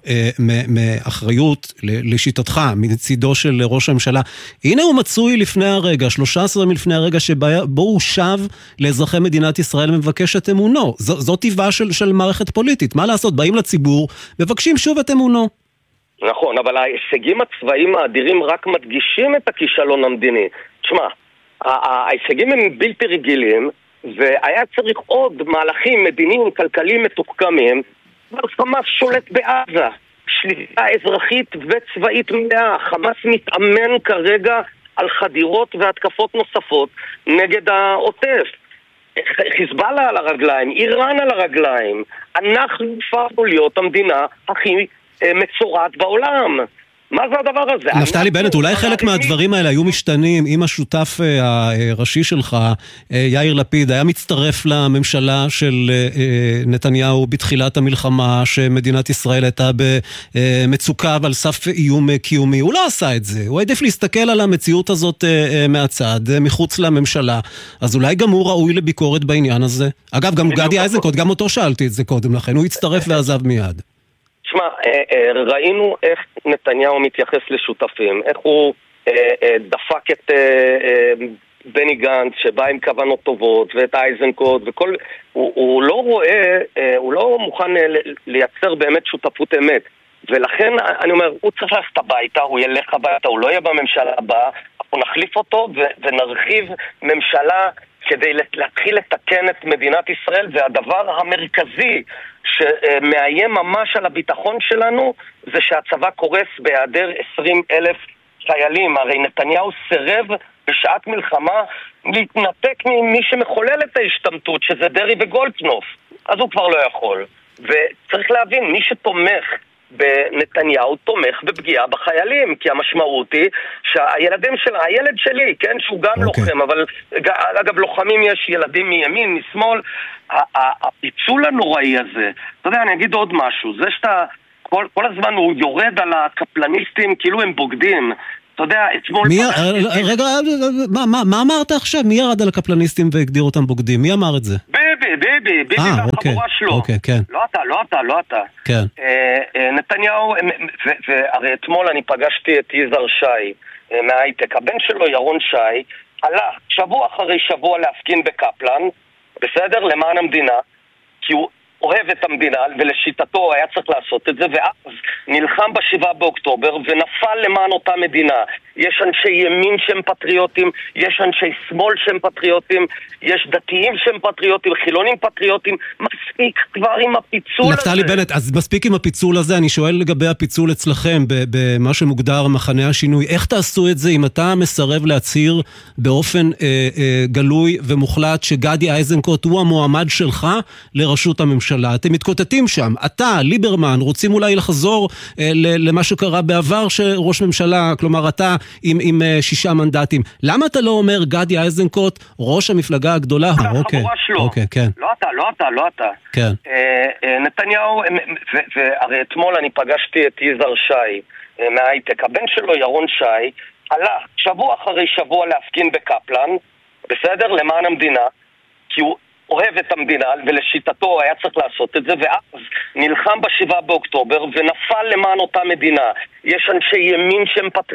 מאחריות לשיטתך, מצידו של ראש הממשלה, הנה הוא מצוי לפני הרגע, 13 מלפני הרגע שבו הוא שב לאזרחי מדינת ישראל ומבקש את אמונו. זו טבעה של מערכת פוליטית. מה לעשות? באים לציבור, מבקשים שוב את אמונו. נכון, אבל ההישגים הצבאיים האדירים רק מדגישים את הכישלון המדיני. תשמע, ההישגים הם בלתי רגילים, והיה צריך עוד מהלכים מדיניים, כלכליים מתוחכמים, אבל חמאס שולט בעזה, שליטה אזרחית וצבאית מלאה. חמאס מתאמן כרגע על חדירות והתקפות נוספות נגד העוטף. חיזבאללה על הרגליים, איראן על הרגליים. אנחנו הפכנו להיות המדינה הכי מצורעת בעולם. מה זה הדבר הזה? נפתלי בנט, אולי חלק מהדברים האלה היו משתנים אם השותף הראשי שלך, יאיר לפיד, היה מצטרף לממשלה של נתניהו בתחילת המלחמה, שמדינת ישראל הייתה במצוקה ועל סף איום קיומי. הוא לא עשה את זה, הוא העדיף להסתכל על המציאות הזאת מהצד, מחוץ לממשלה. אז אולי גם הוא ראוי לביקורת בעניין הזה. אגב, גם גדי איזנקוט, גם אותו שאלתי את זה קודם לכן, הוא הצטרף ועזב מיד. תשמע, ראינו איך נתניהו מתייחס לשותפים, איך הוא דפק את בני גנץ שבא עם כוונות טובות ואת אייזנקוט וכל, הוא לא רואה, הוא לא מוכן לייצר באמת שותפות אמת, ולכן אני אומר, הוא צריך ללכת הביתה, הוא ילך הביתה, הוא לא יהיה בממשלה הבאה, אנחנו נחליף אותו ונרחיב ממשלה כדי להתחיל לתקן את מדינת ישראל. והדבר המרכזי שמאיים ממש על הביטחון שלנו זה שהצבא קורס בהיעדר 20,000 חיילים. הרי נתניהו סירב בשעת מלחמה להתנתק ממי שמחולל את ההשתמטות, שזה דרי וגולדקנופ, אז הוא כבר לא יכול. וצריך להבין, מי שתומך בנתניהו תומך בפגיעה בחיילים, כי המשמעות היא שהילדים של הילד שלי, כן, שהוא גם לוחם, אבל אגב לוחמים יש ילדים מימין, משמאל, הפיצול הנוראי הזה. אתה יודע, אני אגיד עוד משהו, זה שאתה כל הזמן הוא יורד על הקפלניסטים כאילו הם בוגדים. אתה יודע, אתמול... רגע, מה אמרת עכשיו? מי ירד על הקפלניסטים והגדיר אותם בוגדים? מי אמר את זה? ביבי והחבורה שלו. אוקיי, כן. לא אתה. כן. נתניהו, והרי אתמול אני פגשתי את יזהר שי מההייטק. הבן שלו, ירון שי, עלה שבוע אחרי שבוע להפגין בקפלן, בסדר? למען המדינה, כי הוא אוהב את המדינה, ולשיטתו היה צריך לעשות את זה, ואז נלחם ב7 באוקטובר, ונפל למען אותה מדינה. יש אנשי ימין שהם פטריוטים, יש אנשי שמאל שהם פטריוטים, יש דתיים שהם פטריוטים, חילונים פטריוטים, מספיק כבר עם הפיצול הזה. נפתלי בנט, אז מספיק עם הפיצול הזה, אני שואל לגבי הפיצול אצלכם, במה שמוגדר מחנה השינוי, איך תעשו את זה אם אתה מסרב להצהיר באופן גלוי ומוחלט שגדי איזנקוט הוא המועמד שלך לראשות הממשלה? אתם מתקוטטים שם, אתה, ליברמן, רוצים אולי לחזור למה שקרה בעבר שראש ממשלה, כלומר אתה עם 6 מנדטים. למה אתה לא אומר גדי איזנקוט, ראש המפלגה הגדולה? החבורה שלו. אוקיי, כן. לא אתה. כן. נתניהו, והרי אתמול אני פגשתי את יזהר שי מההייטק. הבן שלו, ירון שי, עלה שבוע אחרי שבוע להפגין בקפלן, בסדר? למען המדינה, כי הוא אוהב את המדינה, ולשיטתו היה צריך לעשות את זה, ואז נלחם ב7 באוקטובר, ונפל למען אותה מדינה. יש אנשי ימין שהם